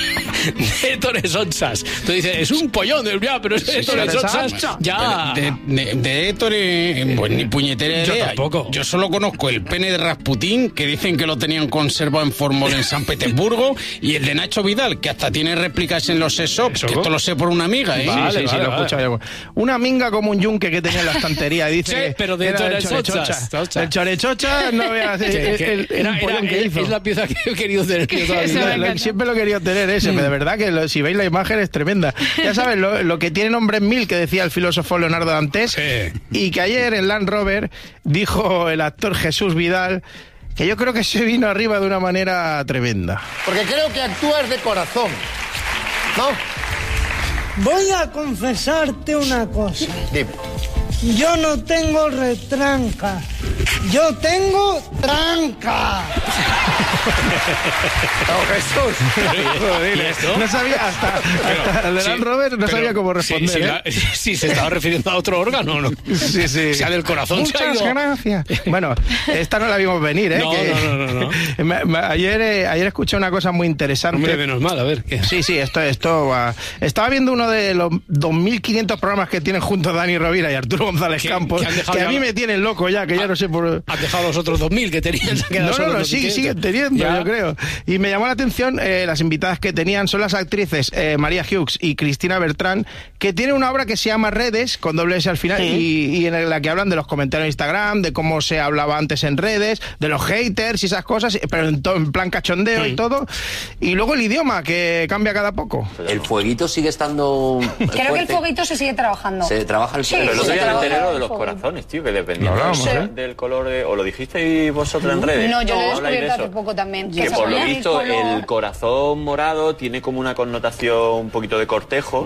Ettore Sottsass. Tú dices, es un pollón del ya, pero es de Ettore sí, Sottsass. Ya. De, de, de Ettore, pues ni puñetera Yo idea. tampoco. Yo solo conozco el pene de Rasputín, que dicen que lo tenían conservado en formol en San Petersburgo, y el de Nacho Vidal, que hasta tiene réplicas en los sex-shops, que esto lo sé por una amiga, ¿eh? Vale, sí, sí, sí, vale, sí, lo he escuchado. Una minga como un yunque que tenía en la estantería, dice... Sí, pero de Ettore Sottsass. El chorechocha, no veas, el, el, el, era, el era, que hizo. Es la pieza que he querido tener. Que lo, siempre lo he querido tener ese, pero de verdad que lo, si veis la imagen es tremenda. Ya sabes, lo, lo que tienen hombres mil, que decía el filósofo Leonardo Dantes, sí. Y que ayer en Land Rover dijo el actor Jesús Vidal, que yo creo que se vino arriba de una manera tremenda. Porque creo que actúas de corazón, ¿no? Voy a confesarte una cosa. Dime. Yo no tengo retranca, yo tengo tranca. Oh, Jesús. No sabía, hasta, hasta el Land Rover no sabía cómo responder. Sí, ¿eh? sí, sí, se estaba refiriendo a otro órgano, ¿no? Sí, sí. Sea del corazón. Muchas gracias. Bueno, esta no la vimos venir, ¿eh? No, que, no, no, no, no. Me, me, ayer, eh, ayer escuché una cosa muy interesante. Hombre, menos mal, a ver. ¿qué? Sí, sí, esto, esto uh, estaba viendo uno de los dos mil quinientos programas que tienen juntos Dani Rovira y Arturo González Campos, que, que a mí me tienen loco ya, que ya no sé por... ¿Has dejado los otros dos mil que tenían? No, no, no, sigue, sigue, teniendo, Ya. yo creo. Y me llamó la atención eh, las invitadas que tenían, son las actrices eh, María Hughes y Cristina Bertrán, que tienen una obra que se llama Redes, con doble S al final, Sí. y, y en la que hablan de los comentarios en Instagram, de cómo se hablaba antes en redes, de los haters y esas cosas, pero en, to- en plan cachondeo Sí. y todo. Y luego el idioma, que cambia cada poco. El fueguito sigue estando Creo que el fuerte. fueguito se sigue trabajando. Se trabaja el Sí, Pero el sí, otro se día me trabaja enteré lo de el los fuego. corazones, tío, que dependiendo Lo hablábamos, del, ¿eh? del color de... ¿O lo dijisteis vosotros en redes? No, yo lo he ¿Habláis de descubierto eso? hace poco también. Que se por lo ponía visto color. el corazón morado tiene como una connotación un poquito de cortejo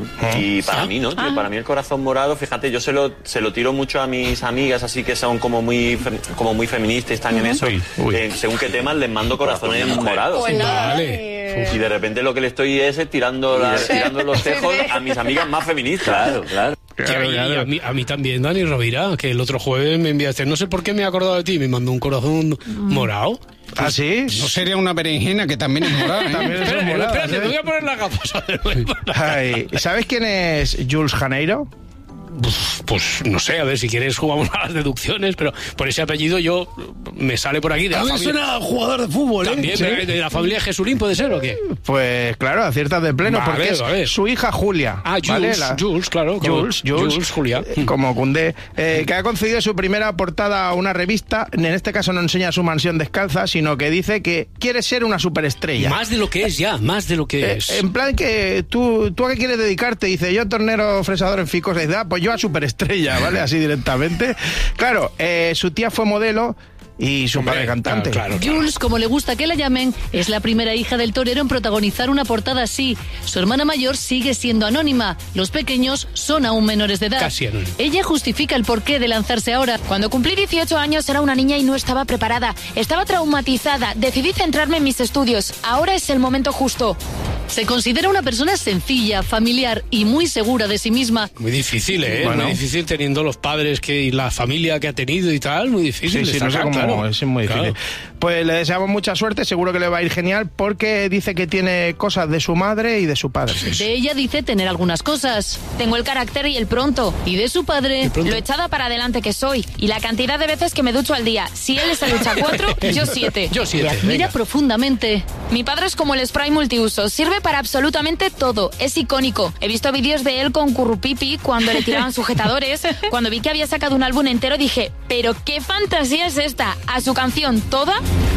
y para mí no, tío, Ah. para mí el corazón morado, fíjate, yo se lo, se lo tiro mucho a mis amigas así que son como muy fem- como muy feministas y están en eso, Uy, uy. que según qué temas les mando corazones morados. Pues nada, Vale. Y de repente lo que le estoy es eh, tirando, la- tirando los cejos a mis amigas más feministas. Claro, claro. Y, y a, mí, a mí también, Dani Rovira, que el otro jueves me enviaste, no sé por qué me he acordado de ti, me mandó un corazón morado. ¿Ah, sí? No sería una berenjena que también es morada, ¿eh? También son Espérate, moradas, espérate, ¿eh? me voy a poner las gafas de nuevo. Ay, ¿sabes quién es Jules Janeiro? Pues, pues no sé, a ver, si quieres jugamos a las deducciones, pero por ese apellido yo me sale por aquí de la A mí familia. suena a jugador de fútbol, ¿eh? También, Sí. pero de la familia Jesulín puede ser o qué? Pues claro, aciertas de pleno, Vale, porque es a ver. su hija Julia. Ah, Jules, ¿vale? La- Jules, claro. como- Jules, Jules, Jules, Julia. eh, como Koundé, eh, que ha concedido su primera portada a una revista. En este caso no enseña su mansión descalza, sino que dice que quiere ser una superestrella. Más de lo que es ya, más de lo que Eh, es. en plan que tú, tú a qué quieres dedicarte, dice yo tornero fresador en Ficos, dice, ah, pues yo a superestrella, ¿vale? Así directamente. Claro, eh, su tía fue modelo y su Hombre, padre cantante. claro, claro. Jules, como le gusta que la llamen, es la primera hija del torero en protagonizar una portada así. Su hermana mayor sigue siendo anónima. Los pequeños son aún menores de edad. Casi anónima. Ella justifica el porqué de lanzarse ahora. Cuando cumplí dieciocho años era una niña y no estaba preparada. Estaba traumatizada. Decidí centrarme en mis estudios. Ahora es el momento justo. Se considera una persona sencilla, familiar y muy segura de sí misma. Muy difícil, ¿eh? Bueno. Muy difícil teniendo los padres que, y la familia que ha tenido y tal, muy difícil. Sí, sí, de no sé sacar, cómo, claro. es muy difícil. Claro. Pues le deseamos mucha suerte, seguro que le va a ir genial, porque dice que tiene cosas de su madre y de su padre. De ella dice tener algunas cosas. Tengo el carácter y el pronto. Y de su padre... Lo echada para adelante que soy. Y la cantidad de veces que me ducho al día. Si él se ducha cuatro, yo siete. Yo Le siete. admira venga. profundamente. Mi padre es como el spray multiuso. Sirve para absolutamente todo. Es icónico. He visto vídeos de él con Currupipi cuando le tiraban sujetadores. Cuando vi que había sacado un álbum entero dije, ¿pero qué fantasía es esta? A su canción Toda...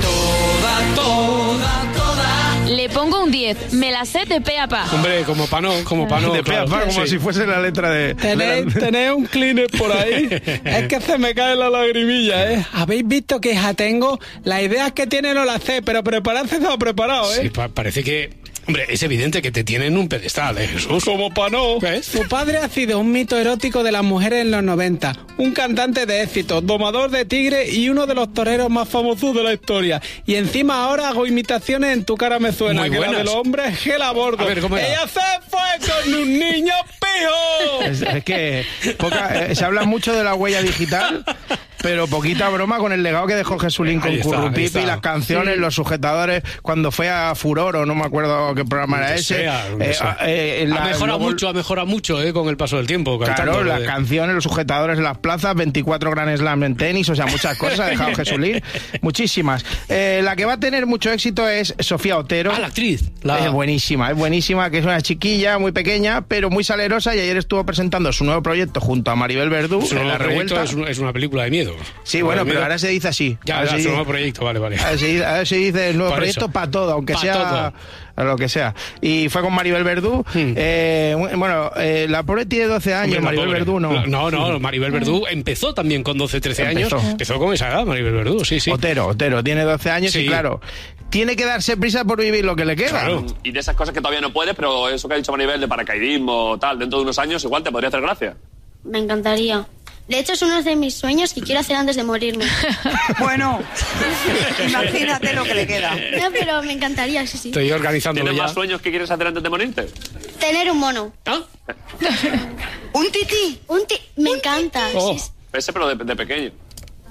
Toda, toda, toda. Le pongo un diez. Me la sé de pe a pa. Hombre, como pa' no, como pa' no. de pe a claro. pa, como Sí. si fuese la letra de... ¿Tenéis, tenéis un Kleenex por ahí? Es que se me cae la lagrimilla, ¿eh? ¿Habéis visto qué hija tengo? Las ideas que tiene no las sé, pero prepararse se ha preparado, ¿eh? Sí, pa- parece que... Hombre, es evidente que te tienen un pedestal, ¿eh, Jesús? Como pa' no. ¿Ves? Su padre ha sido un mito erótico de las mujeres en los noventa, un cantante de éxito, domador de tigre y uno de los toreros más famosos de la historia. Y encima ahora hago imitaciones en Tu cara me suena, Muy que la buenas. de los hombres gel a bordo. A ver, ¿cómo era? Ella se fue con un niño pijo. Es, es que poca- eh, se habla mucho de la huella digital, pero poquita broma con el legado que dejó Jesulín con Ahí está, ahí Currupipi, está. las canciones, Sí. los sujetadores, cuando fue a Furor, o no me acuerdo qué programa era Donde ese. sea, donde eh, sea. eh, ha la- mejorado luego- mucho, ha mejorado mucho, ¿eh? Con el paso del tiempo. Claro, cantando, las de- canciones, los sujetadores en las plazas, veinticuatro Grand Slam en tenis, o sea, muchas cosas ha dejado Jesulín, muchísimas. Eh, la que va a tener mucho éxito es Sofía Otero. Ah, la actriz. La... Es buenísima, es buenísima, que es una chiquilla muy pequeña, pero muy salerosa, y ayer estuvo presentando su nuevo proyecto junto a Maribel Verdú Su en nuevo La proyecto Revuelta. es, un- es una película de miedo. Sí, bueno, De pero miedo. ahora se dice así. Ya, Ahora ya, se su dice- nuevo proyecto, vale, vale. ahora se dice, ahora se dice el nuevo Por proyecto eso. para todo, aunque Pa' sea todo. lo que sea. Y fue con Maribel Verdú. Eh, bueno, eh, la pobre tiene doce años, Hombre, la Maribel pobre. Verdú no. No, no, Maribel Verdú empezó también con doce, trece años. Empezó. Empezó con esa edad, Maribel Verdú, sí, sí. Otero, Otero, tiene doce años Sí. y claro, tiene que darse prisa por vivir lo que le queda. Claro. Y de esas cosas que todavía no puedes, pero eso que ha dicho Maribel de paracaidismo tal, dentro de unos años igual te podría hacer gracia. Me encantaría. De hecho, es uno de mis sueños que quiero hacer antes de morirme. Bueno, imagínate lo que le queda. No, pero me encantaría, sí, sí. Estoy organizándolo ¿Tienes ya. más sueños que quieres hacer antes de morirte? Tener un mono. ¿Ah? ¿Un tití? Un ti... Me encanta. Oh. sí, sí. Ese, pero de, de pequeño.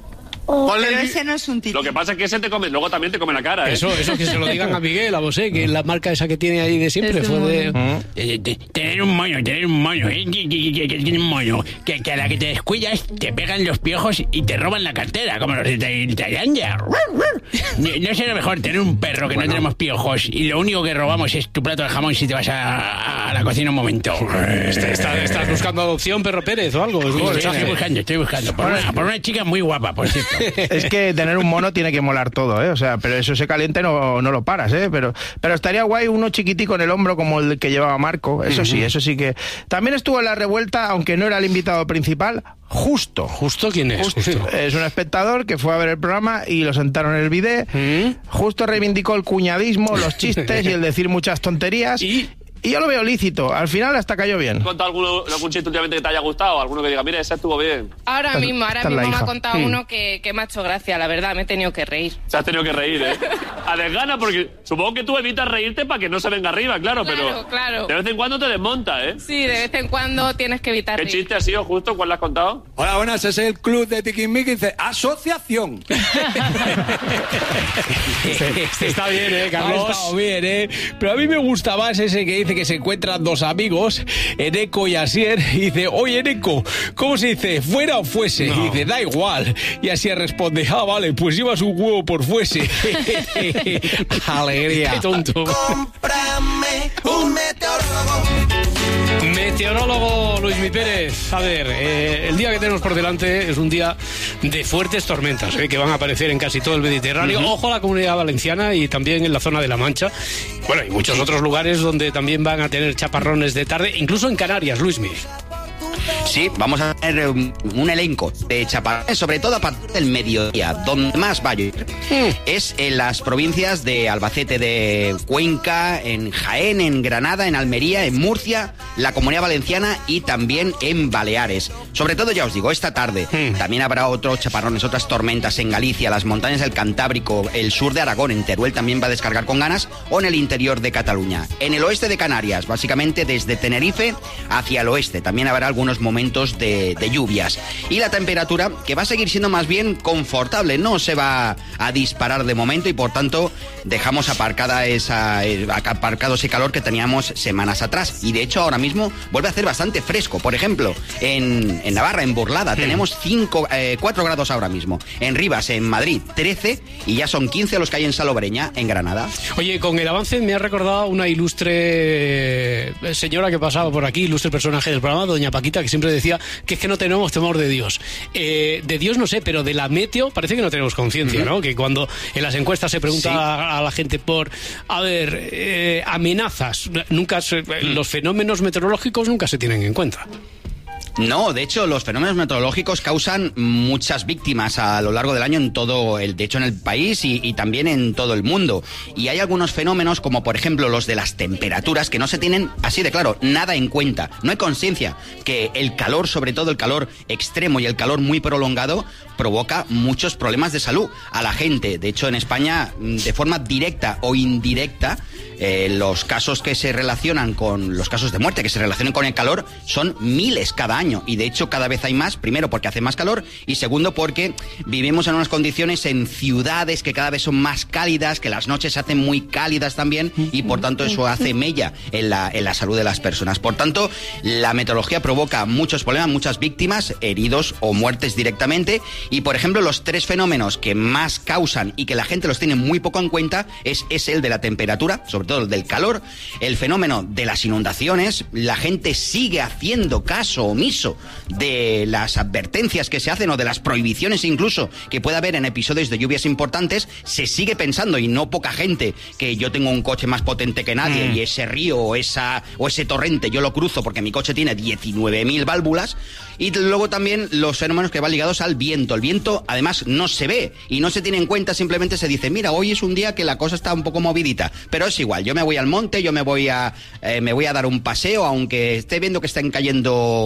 Pero ese no es un tití. Lo que pasa es que ese te come, luego también te come la cara, ¿eh? Eso, eso que se lo digan a Miguel, a Bosé, que la marca esa que tiene ahí de siempre fue de... Uh-huh. Tener un moño, tener un moño, ¿eh? Tener un moño. Que, que a la que te descuidas te pegan los piojos y te roban la cartera, como los de Tailandia. No, no será mejor tener un perro que bueno. no tenemos piojos y lo único que robamos es tu plato de jamón si te vas a, a la cocina un momento. Está, está, ¿Estás buscando adopción, Perro Pérez, o algo? Sí, estoy, estoy buscando, estoy buscando. Por una, por una chica muy guapa, por cierto. Es que tener un mono tiene que molar todo, ¿eh? O sea, pero eso se caliente no, no lo paras, ¿eh? Pero, pero estaría guay uno chiquitico en el hombro como el que llevaba Marco. Eso uh-huh. sí, eso sí que... También estuvo en la revuelta, aunque no era el invitado principal, Justo. ¿Justo quién es? Justo. Justo. Es un espectador que fue a ver el programa y lo sentaron en el bidet. ¿Mm? Justo reivindicó el cuñadismo, los chistes y el decir muchas tonterías. ¿Y? Y yo lo veo lícito. Al final hasta cayó bien. ¿Has contado alguno, algún chiste últimamente que te haya gustado? ¿Alguno que diga, mira, ese estuvo bien? Ahora Esta, mismo, ahora mismo me ha contado hmm. uno que, que me ha hecho gracia, la verdad. Me he tenido que reír. Se has tenido que reír, ¿eh? A desgana, porque supongo que tú evitas reírte para que no se venga arriba, claro, claro pero... Claro, de vez en cuando te desmonta, ¿eh? Sí, de vez en cuando tienes que evitar ¿Qué reír. chiste ha sido justo? ¿Cuál le has contado? Hola, buenas, es el club de Tiquismiqui y dice, asociación. Está bien, ¿eh, Carlos? Ha estado bien, ¿eh? Pero a mí me gusta más ese que dice que se encuentran dos amigos, Eneco y Asier, y dice, oye, Eneco, ¿cómo se dice? ¿Fuera o fuese? No. Y dice, da igual. Y Asier responde, ah, vale, pues llevas un huevo por fuese. Alegría. Qué tonto. Cómprame un meteorólogo. Meteorólogo Luismi Pérez. A ver, eh, el día que tenemos por delante es un día de fuertes tormentas, eh, que van a aparecer en casi todo el Mediterráneo. Uh-huh. Ojo a la Comunidad Valenciana y también en la zona de La Mancha. Bueno, y muchos otros lugares donde también van a tener chaparrones de tarde, incluso en Canarias, Luismi. Sí, vamos a tener un, un elenco de chaparrones, sobre todo a partir del mediodía. Donde más va a llover mm. es en las provincias de Albacete, de Cuenca, en Jaén, en Granada, en Almería, en Murcia, la Comunidad Valenciana y también en Baleares. Sobre todo, ya os digo, esta tarde mm. también habrá otros chaparrones, otras tormentas en Galicia, las montañas del Cantábrico, el sur de Aragón, en Teruel también va a descargar con ganas, o en el interior de Cataluña. En el oeste de Canarias, básicamente desde Tenerife hacia el oeste, también habrá algunos momentos de, de lluvias. Y la temperatura, que va a seguir siendo más bien confortable, no se va a disparar de momento y por tanto dejamos aparcada esa, aparcado ese calor que teníamos semanas atrás. Y de hecho ahora mismo vuelve a hacer bastante fresco. Por ejemplo, en, en Navarra, en Burlada, mm. tenemos cinco, eh, cuatro grados ahora mismo. En Rivas, en Madrid, trece, y ya son quince los que hay en Salobreña, en Granada. Oye, con el avance me ha recordado una ilustre señora que pasaba por aquí, ilustre personaje del programa, doña Paquita, que siempre decía que es que no tenemos temor de Dios. Eh, de Dios no sé, pero de la meteo parece que no tenemos conciencia, uh-huh. ¿no? Que cuando en las encuestas se pregunta sí. a, a la gente por, a ver, eh, amenazas, nunca se, uh-huh. los fenómenos meteorológicos nunca se tienen en cuenta. No, de hecho, los fenómenos meteorológicos causan muchas víctimas a lo largo del año en todo el, de hecho, en el país y, y también en todo el mundo. Y hay algunos fenómenos, como por ejemplo los de las temperaturas, que no se tienen, así de claro, nada en cuenta. No hay conciencia que el calor, sobre todo el calor extremo y el calor muy prolongado, provoca muchos problemas de salud a la gente. De hecho, en España, de forma directa o indirecta, eh, los casos que se relacionan con, los casos de muerte que se relacionan con el calor son miles cada año. Y de hecho cada vez hay más, primero porque hace más calor y segundo porque vivimos en unas condiciones en ciudades que cada vez son más cálidas, que las noches se hacen muy cálidas también y por tanto eso hace mella en la, en la salud de las personas. Por tanto, la meteorología provoca muchos problemas, muchas víctimas, heridos o muertes directamente y por ejemplo los tres fenómenos que más causan y que la gente los tiene muy poco en cuenta es, es el de la temperatura, sobre todo el del calor, el fenómeno de las inundaciones, la gente sigue haciendo caso omiso de las advertencias que se hacen o de las prohibiciones incluso que puede haber en episodios de lluvias importantes, se sigue pensando y no poca gente que yo tengo un coche más potente que nadie mm. y ese río o, esa, o ese torrente yo lo cruzo porque mi coche tiene diecinueve mil válvulas. Y luego también los fenómenos que van ligados al viento. El viento además no se ve y no se tiene en cuenta, simplemente se dice, mira, hoy es un día que la cosa está un poco movidita, pero es igual, yo me voy al monte, yo me voy a, eh, me voy a dar un paseo, aunque esté viendo que están cayendo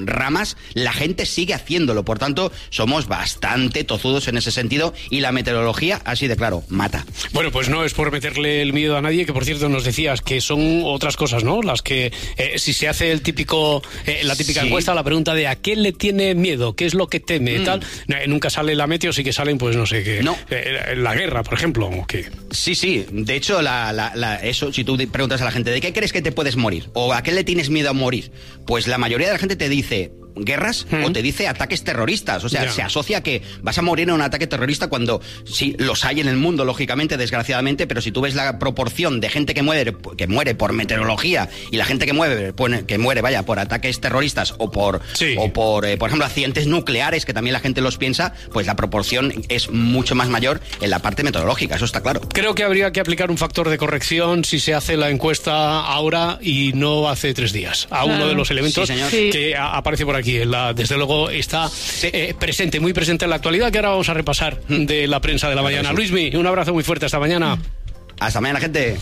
ramas, la gente sigue haciéndolo. Por tanto, somos bastante tozudos en ese sentido y la meteorología, así de claro, mata. Bueno, pues no es por meterle el miedo a nadie, que por cierto nos decías que son otras cosas, ¿no? Las que, eh, si se hace el típico, eh, la típica sí. encuesta, la pregunta de ¿a qué le tiene miedo? ¿Qué es lo que teme? Mm. Tal, eh, nunca sale la meteo, sí que salen, pues no sé qué. No. Eh, la guerra, por ejemplo. ¿O qué? Sí, sí. De hecho, la, la, la, eso, si tú preguntas a la gente, ¿de qué crees que te puedes morir? ¿O a qué le tienes miedo a morir? Pues la mayoría de la gente te dice guerras ¿Mm? o te dice ataques terroristas. O sea, yeah. se asocia que vas a morir en un ataque terrorista cuando sí, los hay en el mundo, lógicamente, desgraciadamente, pero si tú ves la proporción de gente que muere, que muere por meteorología y la gente que muere, que muere, vaya, por ataques terroristas o por, sí. o por, eh, por ejemplo, accidentes nucleares, que también la gente los piensa, pues la proporción es mucho más mayor en la parte meteorológica, eso está claro. Creo que habría que aplicar un factor de corrección si se hace la encuesta ahora y no hace tres días, a claro. uno de los elementos sí, sí. que aparece por aquí. Aquí, la, desde luego está eh, presente, muy presente en la actualidad, que ahora vamos a repasar de la prensa de la mañana. Sí. Luismi, un abrazo muy fuerte hasta mañana. Hasta mañana, gente.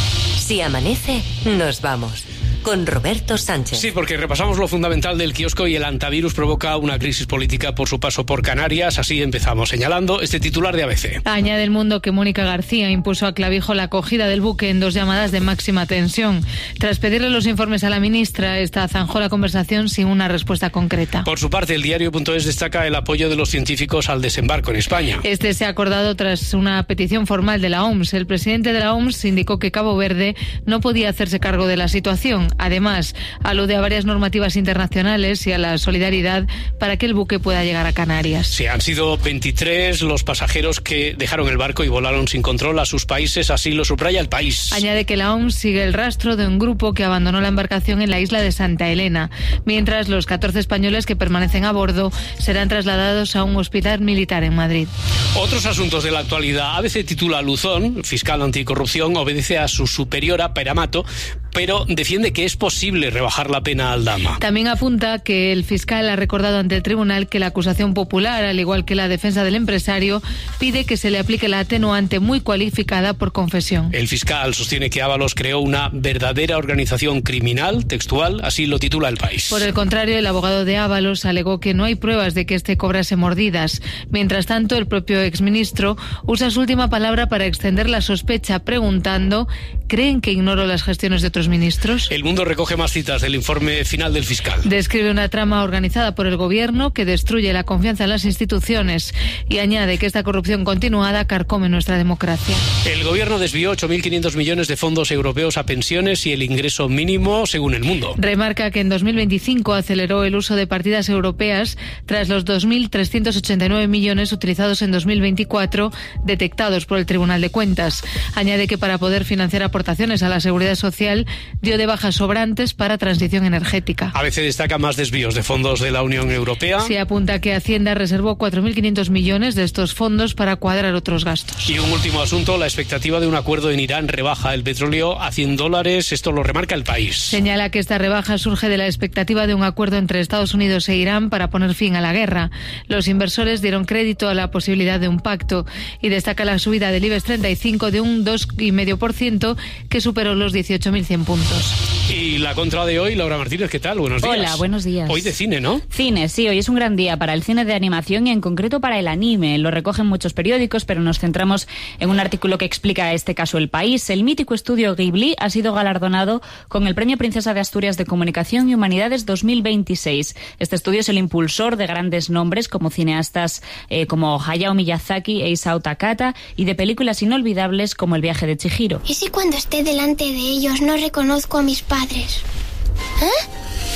Si amanece, nos vamos. Con Roberto Sánchez. Sí, porque repasamos lo fundamental del kiosco y el antivirus provoca una crisis política por su paso por Canarias. Así empezamos señalando este titular de A B C. Añade El Mundo que Mónica García impuso a Clavijo la acogida del buque en dos llamadas de máxima tensión. Tras pedirle los informes a la ministra, esta zanjó la conversación sin una respuesta concreta. Por su parte, el diario.es destaca el apoyo de los científicos al desembarco en España. Este se ha acordado tras una petición formal de la O M S. El presidente de la O M S indicó que Cabo Verde no podía hacerse cargo de la situación. Además, alude a varias normativas internacionales y a la solidaridad para que el buque pueda llegar a Canarias. Sí, han sido veintitrés los pasajeros que dejaron el barco y volaron sin control a sus países, así lo subraya El País. Añade que la O M S sigue el rastro de un grupo que abandonó la embarcación en la isla de Santa Elena, mientras los catorce españoles que permanecen a bordo serán trasladados a un hospital militar en Madrid. Otros asuntos de la actualidad. A B C titula Luzón, fiscal anticorrupción, obedece a su superiora Peramato, pero defiende que es posible rebajar la pena a Aldama. También apunta que el fiscal ha recordado ante el tribunal que la acusación popular, al igual que la defensa del empresario, pide que se le aplique la atenuante muy cualificada por confesión. El fiscal sostiene que Ábalos creó una verdadera organización criminal, textual, así lo titula El País. Por el contrario, el abogado de Ábalos alegó que no hay pruebas de que este cobrase mordidas. Mientras tanto, el propio exministro usa su última palabra para extender la sospecha, preguntando: ¿creen que ignoro las gestiones de otros ministros? El Mundo recoge más citas del informe final del fiscal. Describe una trama organizada por el gobierno que destruye la confianza en las instituciones y añade que esta corrupción continuada carcome nuestra democracia. El gobierno desvió ocho mil quinientos millones de fondos europeos a pensiones y el ingreso mínimo, según El Mundo. Remarca que en dos mil veinticinco aceleró el uso de partidas europeas tras los dos mil trescientos ochenta y nueve millones utilizados en dos mil veinticuatro, detectados por el Tribunal de Cuentas. Añade que para poder financiar aportaciones a la seguridad social dio de bajas sobrantes para transición energética. A veces destaca más desvíos de fondos de la Unión Europea. Se apunta que Hacienda reservó cuatro mil quinientos millones de estos fondos para cuadrar otros gastos. Y un último asunto, la expectativa de un acuerdo en Irán rebaja el petróleo a cien dólares. Esto lo remarca El País. Señala que esta rebaja surge de la expectativa de un acuerdo entre Estados Unidos e Irán para poner fin a la guerra. Los inversores dieron crédito a la posibilidad de un pacto y destaca la subida del IBEX treinta y cinco de un dos coma cinco por ciento que superó los dieciocho mil cien puntos. Y la contra de hoy, Laura Martínez, ¿qué tal? Buenos días. Hola, buenos días. Hoy de cine, ¿no? Cine, sí, hoy es un gran día para el cine de animación y en concreto para el anime. Lo recogen muchos periódicos, pero nos centramos en un artículo que explica este caso El País. El mítico estudio Ghibli ha sido galardonado con el Premio Princesa de Asturias de Comunicación y Humanidades dos mil veintiséis. Este estudio es el impulsor de grandes nombres como cineastas eh, como Hayao Miyazaki e Isao Takahata y de películas inolvidables como El viaje de Chihiro. ¿Y si cuando esté delante de ellos no reconozco a mis padres? ¿Eh?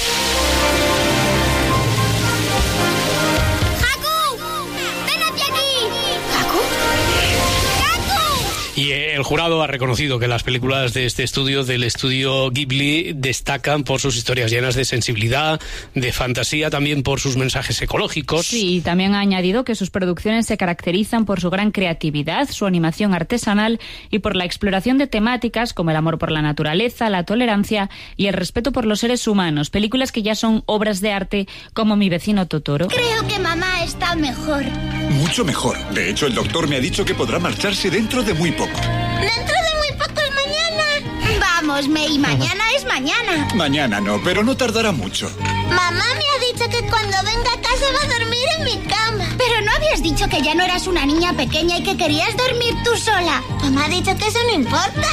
¡Haku! ¡Ven hacia aquí! ¿Haku? Y el jurado ha reconocido que las películas de este estudio, del estudio Ghibli, destacan por sus historias llenas de sensibilidad, de fantasía, también por sus mensajes ecológicos. Sí, y también ha añadido que sus producciones se caracterizan por su gran creatividad, su animación artesanal y por la exploración de temáticas como el amor por la naturaleza, la tolerancia y el respeto por los seres humanos. Películas que ya son obras de arte como Mi vecino Totoro. Creo que mamá está mejor. Mucho mejor. De hecho, el doctor me ha dicho que podrá marcharse dentro de muy poco. ¡Dentro de muy poco es mañana! Vamos, May, mañana es mañana. Mañana no, pero no tardará mucho. Mamá me ha dicho que cuando venga a casa va a dormir en mi cama. Pero no habías dicho que ya no eras una niña pequeña y que querías dormir tú sola. Mamá ha dicho que eso no importa.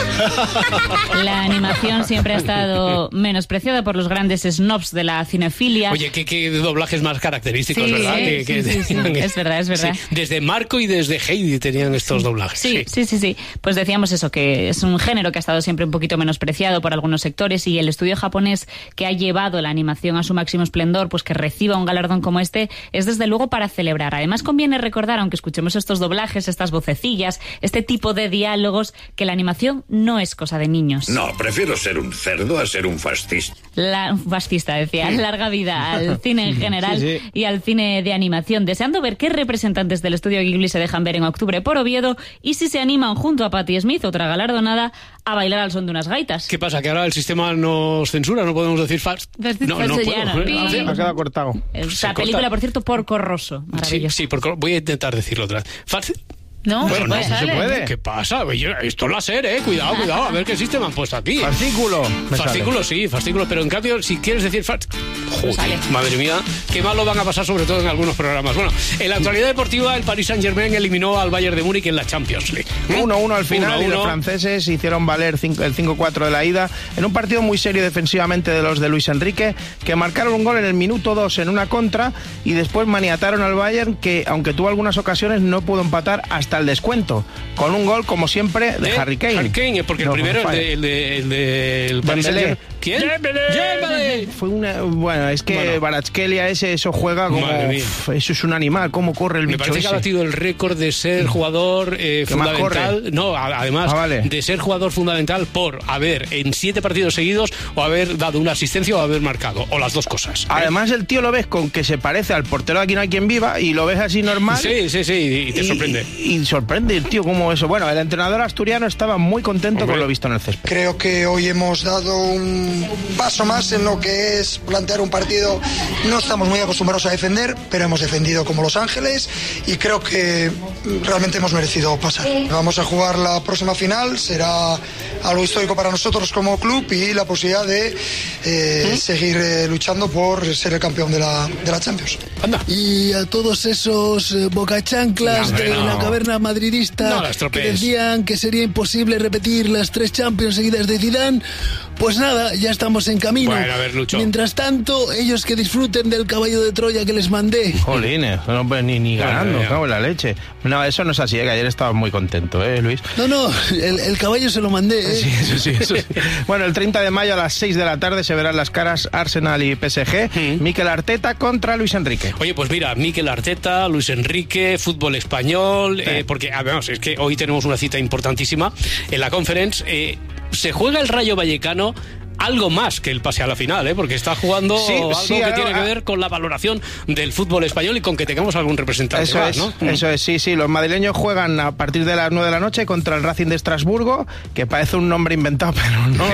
La animación siempre ha estado menospreciada por los grandes snobs de la cinefilia. Oye, qué, qué doblajes más característicos, sí, ¿verdad? Sí, que, que sí, sí, sí. Es verdad, es verdad. Sí, desde Marco y desde Heidi tenían estos sí. doblajes. Sí, sí, sí, sí. Pues decíamos eso, que es un género que ha estado siempre un poquito menospreciado por algunos sectores, y el estudio japonés que ha llevado la animación a su máximo esplendor, pues que reciba un galardón como este, es desde luego para celebrar. Además, conviene recordar, aunque escuchemos estos doblajes, estas vocecillas, este tipo de diálogos, que la animación no es cosa de niños. No, prefiero ser un cerdo a ser un fascista. La, fascista, decía. Larga vida al cine en general sí, sí. y al cine de animación. Deseando ver qué representantes del estudio Ghibli se dejan ver en octubre por Oviedo, y si se animan junto a Patti Smith, otra galardonada, a bailar al son de unas gaitas. ¿Qué pasa? ¿Que ahora el sistema nos censura? ¿No podemos decir fast? No, no, no puedo. Me ha quedado cortado. Esta película, corta. Por cierto, Porco Rosso. Sí, sí, por, voy a intentar decirlo otra vez. Fast. No, bueno, no, no se puede. ¿Qué pasa? Esto es láser, eh. Cuidado, cuidado. A ver qué sistema han puesto aquí. Fascículo. Fascículo, sí, fascículo. Pero en cambio, si quieres decir fast... Joder, madre mía, qué mal lo van a pasar, sobre todo en algunos programas. Bueno, en la actualidad deportiva, el Paris Saint-Germain eliminó al Bayern de Múnich en la Champions League. uno uno al final, uno, y los uno. franceses hicieron valer el cinco cuatro de la ida en un partido muy serio defensivamente de los de Luis Enrique, que marcaron un gol en el minuto dos en una contra, y después maniataron al Bayern, que aunque tuvo algunas ocasiones, no pudo empatar hasta el descuento, con un gol, como siempre, de, de Harry Kane. Harry Kane, porque no, el primero es del de, el de, de, el Paris Saint-Germain. ¿Quién? Dembélé. Fue una... Bueno, es que bueno. Kvaratskhelia ese, eso juega como... Uf, eso es un animal, cómo corre el Me bicho parece ese. que ha batido el récord de ser jugador eh, fundamental. No, además, ah, vale. de ser jugador fundamental por haber en siete partidos seguidos o haber dado una asistencia o haber marcado, o las dos cosas. ¿eh? Además, el tío lo ves con que se parece al portero de Aquí no hay quien viva, y lo ves así normal. Sí, sí, sí, y te y, sorprende. Y, y sorprende el tío como eso. Bueno, el entrenador asturiano estaba muy contento Hombre. con lo visto en el césped. Creo que hoy hemos dado un paso más en lo que es plantear un partido. No estamos muy acostumbrados a defender, pero hemos defendido como Los Ángeles, y creo que realmente hemos merecido pasar. Vamos a jugar la próxima final, será algo histórico para nosotros como club, y la posibilidad de eh, ¿Mm? seguir eh, luchando por ser el campeón de la, de la Champions. Anda. Y a todos esos eh, bocachanclas no, de no. la caverna madridista no, que decían que sería imposible repetir las tres Champions seguidas de Zidane, pues nada, ya estamos en camino. Bueno, a ver, Lucho. Mientras tanto, ellos que disfruten del caballo de Troya que les mandé. Jolines, no, pues, ni, ni ganando, no, cago en la leche. No, eso no es así, ¿eh? Que ayer estaba muy contento, ¿eh, Luis? No, no, el, el caballo se lo mandé, ¿eh? Sí, eso sí, eso sí. Bueno, el treinta de mayo a las seis de la tarde se verán las caras Arsenal y P S G. ¿Mm? Mikel Arteta contra Luis Enrique. Oye, pues mira, Mikel Arteta, Luis Enrique, fútbol español, sí. eh, porque, además, es que hoy tenemos una cita importantísima en la Conference. Eh, se juega el Rayo Vallecano algo más que el pase a la final, ¿eh? Porque está jugando sí, algo sí, que ahora, tiene que ver con la valoración del fútbol español y con que tengamos algún representante eso más, es, ¿no? Eso es, sí, sí. Los madrileños juegan a partir de las nueve de la noche contra el Racing de Estrasburgo, que parece un nombre inventado, pero no.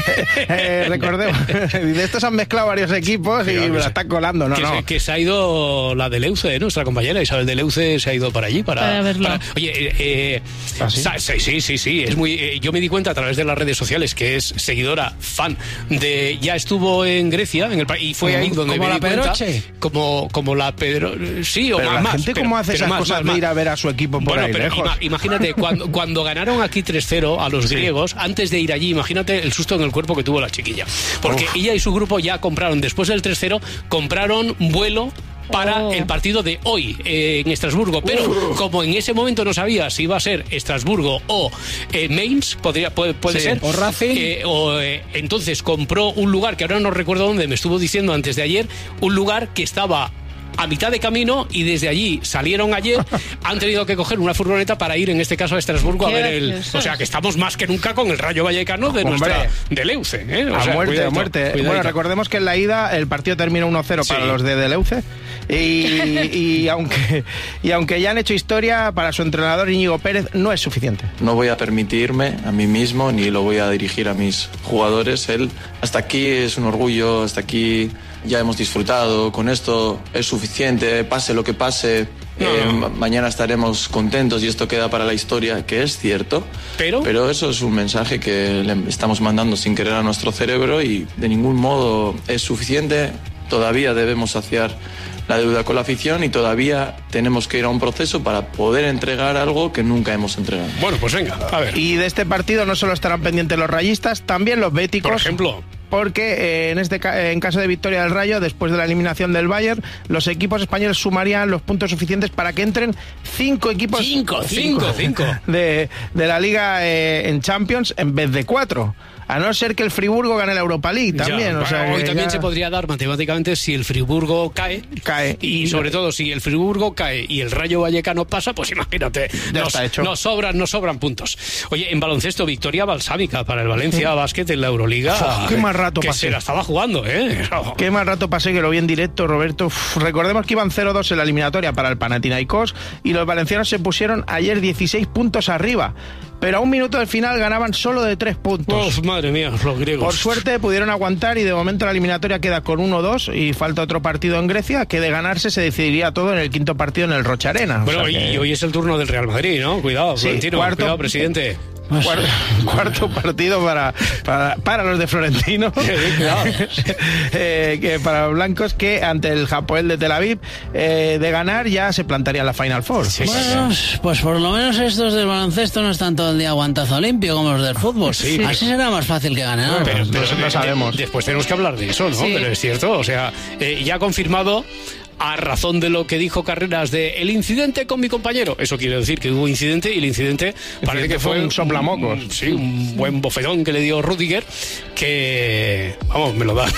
eh, recordemos, de estos han mezclado varios equipos y me la están colando, ¿no? Que, no. Se, que se ha ido la de Leuce, ¿eh? Nuestra compañera Isabel de Leuce se ha ido para allí para, para verlo. Para, oye, eh, eh, ¿Ah, sí? sí, sí, sí, sí, es muy. Eh, yo me di cuenta a través de las redes sociales que es seguidora, fan de. Ya estuvo en Grecia en el, y fue ahí donde ¿Como me la di cuenta, Pedroche? Como, como la Pedro. Sí, o pero más. La gente, pero, ¿cómo hace esas más, cosas más, de ir a ver a su equipo por bueno, ahí pero lejos? Ima, imagínate, cuando, cuando ganaron aquí tres cero a los sí. griegos, antes de ir allí, imagínate el susto en el cuerpo que tuvo la chiquilla. Porque Uf. ella y su grupo ya compraron, después del tres cero, compraron vuelo para oh. el partido de hoy eh, en Estrasburgo, pero uh. como en ese momento no sabía si iba a ser Estrasburgo o eh, Mainz, podría, puede, puede sí. ser o Racing eh, o, eh, entonces compró un lugar que ahora no recuerdo dónde, me estuvo diciendo antes de ayer, un lugar que estaba a mitad de camino, y desde allí salieron ayer, han tenido que coger una furgoneta para ir en este caso a Estrasburgo Qué a ver el... O sea que estamos más que nunca con el Rayo Vallecano de Hombre. nuestra Deleuze, ¿eh? O a sea, muerte, cuidadito, a muerte. Cuidadito. Bueno, recordemos que en la ida el partido terminó uno cero para sí. los de Deleuze, y, y, aunque, y aunque ya han hecho historia, para su entrenador Íñigo Pérez no es suficiente. No voy a permitirme a mí mismo, ni lo voy a dirigir a mis jugadores. Él, hasta aquí es un orgullo, hasta aquí ya hemos disfrutado, con esto es suficiente, pase lo que pase, no, eh, no. mañana estaremos contentos y esto queda para la historia, que es cierto, pero pero eso es un mensaje que le estamos mandando sin querer a nuestro cerebro, y de ningún modo es suficiente. todavía debemos saciar la deuda con la afición y todavía tenemos que ir a un proceso para poder entregar algo que nunca hemos entregado. Bueno, pues venga, a ver. Y de este partido no solo estarán pendientes los rayistas, también los béticos. Por ejemplo. Porque eh, en este en caso de victoria del Rayo, después de la eliminación del Bayern, los equipos españoles sumarían los puntos suficientes para que entren cinco equipos cinco, cinco, cinco. De, de la Liga eh, en Champions en vez de cuatro. A no ser que el Friburgo gane la Europa League también. Ya, o sea, hoy que también ya... se podría dar matemáticamente si el Friburgo cae. Cae. Y sobre todo si el Friburgo cae y el Rayo Vallecano pasa, pues imagínate. Ya nos, está hecho. Nos sobran, nos sobran puntos. Oye, en baloncesto, victoria balsámica para el Valencia sí. Básquet en la Euroliga. Uf, qué más rato que pasé. se la estaba jugando, ¿eh? Oh. Qué más rato pasé que lo vi en directo, Roberto. Uf, recordemos que iban cero dos en la eliminatoria para el Panathinaikos y los valencianos se pusieron ayer dieciséis puntos arriba. Pero a un minuto del final ganaban solo de tres puntos. Uf, madre mía, los griegos. Por suerte pudieron aguantar y de momento la eliminatoria queda con uno dos y falta otro partido en Grecia que de ganarse se decidiría todo en el quinto partido en el Rocha Arena. Bueno, o sea que... y hoy es el turno del Real Madrid, ¿no? Cuidado, sí, Florentino, cuarto... cuidado, presidente. Cuarto, cuarto partido para, para, para los de Florentino, eh, que para los blancos, que ante el Hapoel de Tel Aviv, eh, de ganar ya se plantaría en la Final Four. Sí, bueno, sí. Pues por lo menos estos del baloncesto no están todo el día aguantazo limpio como los del fútbol. Sí. Así será más fácil que ganen. Bueno, pero, pero, pero no sabemos. De, después tenemos que hablar de eso, ¿no? Sí. Pero es cierto, o sea, eh, ya confirmado. A razón de lo que dijo Carreras de el incidente con mi compañero. Eso quiere decir que hubo incidente y el incidente parece que fue un soplamocos. Un, sí, un buen bofetón que le dio Rudiger que, vamos, me lo da a mí.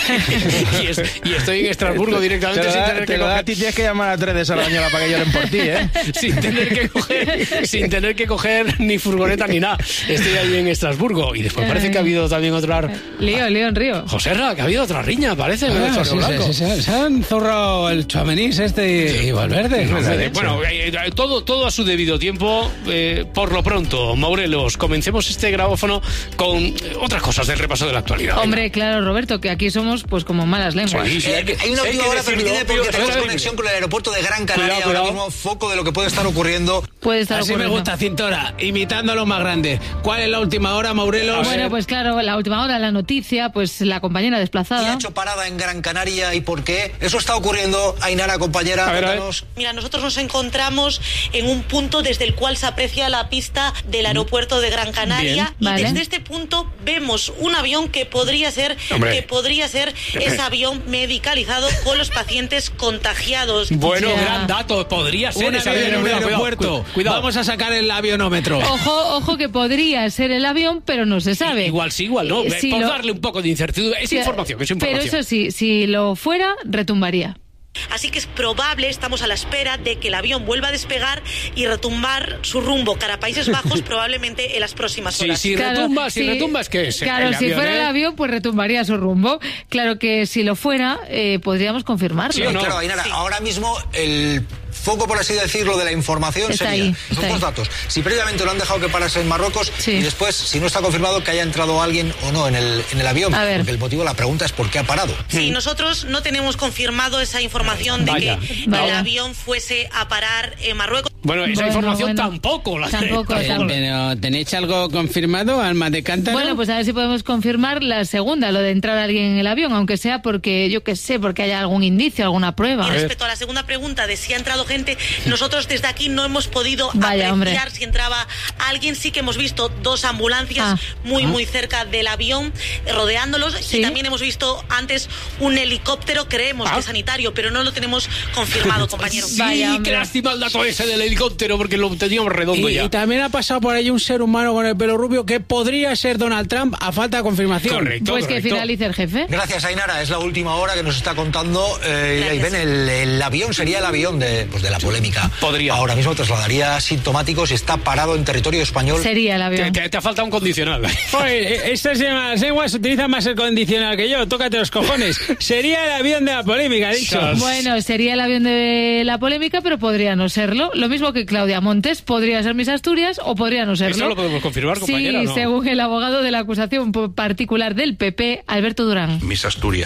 y, es, y estoy en Estrasburgo directamente da, sin tener que coger... coger... a ti tienes que llamar a tres de Sardañola para que lloren por ti, ¿eh? sin tener que coger sin tener que coger ni furgoneta ni nada. Estoy ahí en Estrasburgo. Y después parece que ha habido también otra... Lío, lío en Río. Joserra, que ha habido otra riña, parece. Ah, sí, sí, sí, sí. Se han zurrado el Chuamenís este y Valverde. No, no, bueno, eh, todo, todo a su debido tiempo. Eh, por lo pronto, Maurelos, comencemos este grabófono con eh, otras cosas del repaso de la actualidad. Hombre, claro, Roberto, que aquí somos pues como malas lenguas. Sí, sí, hay, que, hay una última hora, permitidme, porque tenemos conexión con el aeropuerto de Gran Canaria, cuidado, cuidado. Ahora mismo foco de lo que puede estar ocurriendo. Puede estar Así ocurriendo. me gusta, Cintora, imitando a lo más grande. ¿Cuál es la última hora, Maurelos? Bueno, pues claro, la última hora, la noticia, pues la compañera desplazada. ¿Y ha hecho parada en Gran Canaria y por qué? Eso está ocurriendo, Ainara, compañera. A ver, a ver. Mira, nosotros nos encontramos en un punto desde el cual se aprecia la pista del aeropuerto de Gran Canaria. Bien, y vale. desde este punto vemos un avión que podría ser, Hombre. que podría ser ese avión medicalizado con los pacientes contagiados. Bueno, Ya. gran dato, podría ser Un ese avión avión en un cuidado, aeropuerto. Cuidado, cuidado. Vamos a sacar el avionómetro. Ojo, ojo que podría ser el avión, pero no se sabe. Igual sí, igual no. Eh, si Por lo- darle un poco de incertidumbre. Es Sí, información, es información. Pero eso sí, si lo fuera, retumbaría. Así que es probable, estamos a la espera de que el avión vuelva a despegar y retumbar su rumbo cara a Países Bajos probablemente en las próximas Sí, horas. si Claro, retumba, si sí, retumbas, ¿qué es? Claro, El si avión, fuera ¿eh? el avión, pues retumbaría su rumbo. Claro que si lo fuera, eh, podríamos confirmarlo. ¿Sí o no? Claro, Ainara, ahora mismo el foco, por así decirlo, de la información Está sería ahí, esos está dos ahí. datos. Si previamente lo han dejado que parase en Marruecos Sí. y después, si no está confirmado que haya entrado alguien o no en el, en el avión. A ver. Porque el motivo de la pregunta es por qué ha parado. Sí, nosotros no tenemos confirmado esa información de Vaya, que vaya. el avión fuese a parar en Marruecos. Bueno, esa Bueno, información bueno. tampoco la Tampoco, tenemos. tampoco. Pero, ¿tenéis algo confirmado, Alma de Cántaro? Bueno, pues a ver si podemos confirmar la segunda, lo de entrar alguien en el avión, aunque sea porque, yo qué sé, porque haya algún indicio, alguna prueba. Y respecto a la segunda pregunta de si ha entrado gente, nosotros desde aquí no hemos podido Vaya, apreciar hombre. si entraba alguien. Sí que hemos visto dos ambulancias Ah. muy, Ah. muy cerca del avión, eh, rodeándolos. Sí. Y también hemos visto antes un helicóptero, creemos Ah. que sanitario, pero no lo tenemos confirmado, compañero. Sí, Vaya, qué hombre. lástima el dato ese del helicóptero, porque lo teníamos redondo Y, ya. y también ha pasado por ahí un ser humano con el pelo rubio que podría ser Donald Trump a falta de confirmación. Correcto, Pues que correcto. finalice el jefe. Gracias, Ainara. Es la última hora que nos está contando. Eh, ahí ven, el, el avión sería el avión de, pues de la polémica. Podría. Ahora mismo trasladaría sintomáticos y está parado en territorio español. Sería el Te, avión. te- te ha faltado un condicional. Oye, estas lenguas utilizan más el condicional que yo. Tócate los cojones. Sería el avión de la polémica, he dicho. Bueno, sería el avión de la polémica, pero podría no serlo. Lo mismo que Claudia Montes, podría ser Mis Asturias o podría no serlo. Eso lo podemos confirmar, compañera, Sí, ¿no? según el abogado de la acusación particular del P P, Alberto Durán. Mis Asturias.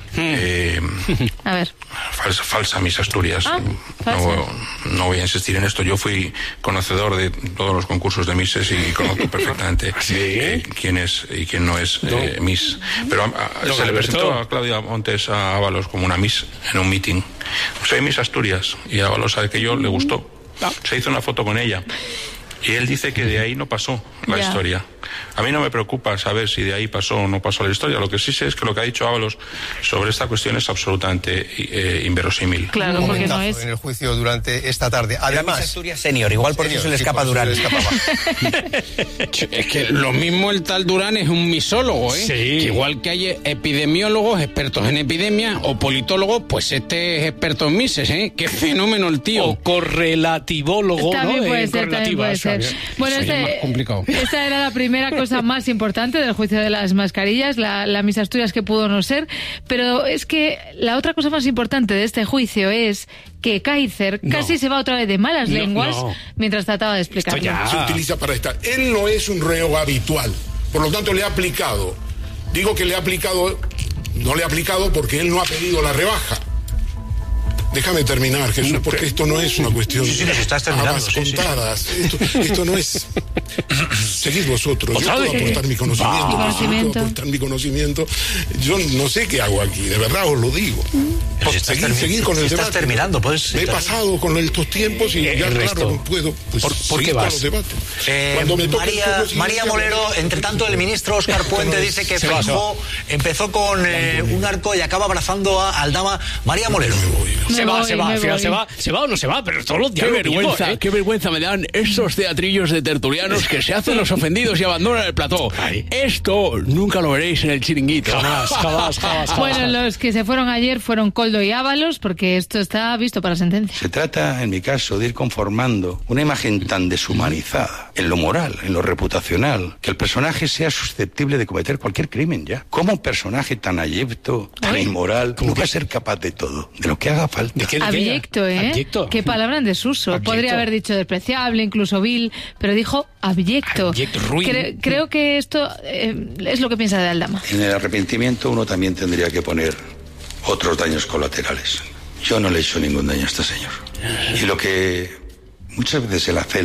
Eh, A ver. falsa, falsa Miss Asturias. Ah, falsa. no, no voy a insistir en esto. Yo fui conocedor de todos los concursos de Misses y conozco perfectamente ¿Sí? eh, quién es y quién no es eh, no. Miss. Pero a, a, no, se le presentó Alberto. a Claudia Montes a Ábalos como una Miss en un meeting. Soy Miss Asturias y Ábalos sabe que yo le gustó. Ah. Se hizo una foto con ella. Y él dice que de ahí no pasó la Ya. historia. A mí no me preocupa saber si de ahí pasó o no pasó la historia. Lo que sí sé es que lo que ha dicho Ábalos sobre esta cuestión es absolutamente eh, inverosímil. Claro, porque no es. En el juicio durante esta tarde. Era Miss Además, Asturias Senior, igual por eso se le sí, escapa por eso Durán. se le escapaba. Es que lo mismo el tal Durán es un misólogo, ¿eh? Sí. Que igual que hay epidemiólogos expertos en epidemia o politólogos, pues este es experto en mises, ¿eh? Qué fenómeno el tío. O correlativólogo, También ¿no? puede Eh, ser, también correlativa, puede o sea, ser. que- Bueno, Eso ya es este- más complicado. esta era la primera cosa más importante del juicio de las mascarillas, la, la Miss Asturias que pudo no ser, pero es que la otra cosa más importante de este juicio es que Kaiser No. casi se va otra vez de malas No, lenguas no. mientras trataba de explicarlo. Se utiliza para estar. Él no es un reo habitual, por lo tanto le ha aplicado. Digo que le ha aplicado, no le ha aplicado porque él no ha pedido la rebaja. Déjame terminar, Jesús, porque esto no es una cuestión Sí, sí, nos estás de terminando, habas sí, sí. contadas. Esto, esto no es... Seguid vosotros. Yo ¿Otra puedo vez? aportar mi conocimiento. Va. Yo Conocimiento. puedo aportar mi conocimiento. Yo no sé qué hago aquí, de verdad os lo digo. Pero si estás Seguid, termi- seguid con si el estás debate. terminando, puedes- Me he pasado con estos tiempos y Eh, ya, el claro, resto. no puedo pues, ¿Por- por seguir qué con vas? los debates. Eh, Cuando me toque el María, turno siguiente, María Molero, hablaré. entre tanto, el ministro Óscar Puente dice que Se va, se Feijóo empezó con eh, un arco y acaba abrazando a Aldama. María Molero. Me Se va, voy, se va, me al final voy. se va, se va o no se va, pero todos los Qué días lo digo, vergüenza, ¿eh? qué vergüenza me dan esos teatrillos de tertulianos que se hacen los ofendidos y abandonan el plató. Ay. Esto nunca lo veréis en el chiringuito. Jamás, jamás, jamás, jamás. Bueno, los que se fueron ayer fueron Coldo y Ábalos, porque esto está visto para sentencia. Se trata, en mi caso, de ir conformando una imagen tan deshumanizada en lo moral, en lo reputacional, que el personaje sea susceptible de cometer cualquier crimen ya. ¿Cómo un personaje tan abyecto, tan inmoral, no va a ser capaz de todo, de lo que haga falta? ¿De qué, de qué? Abyecto, ¿eh? Abyecto. Qué palabra en desuso. Abyecto. Podría haber dicho despreciable, incluso vil, pero dijo abyecto. Abyecto, ruin. Cre- creo que esto eh, es lo que piensa de Aldama. En el arrepentimiento uno también tendría que poner otros daños colaterales. Yo no le he hecho ningún daño a este señor. Y lo que muchas veces él hace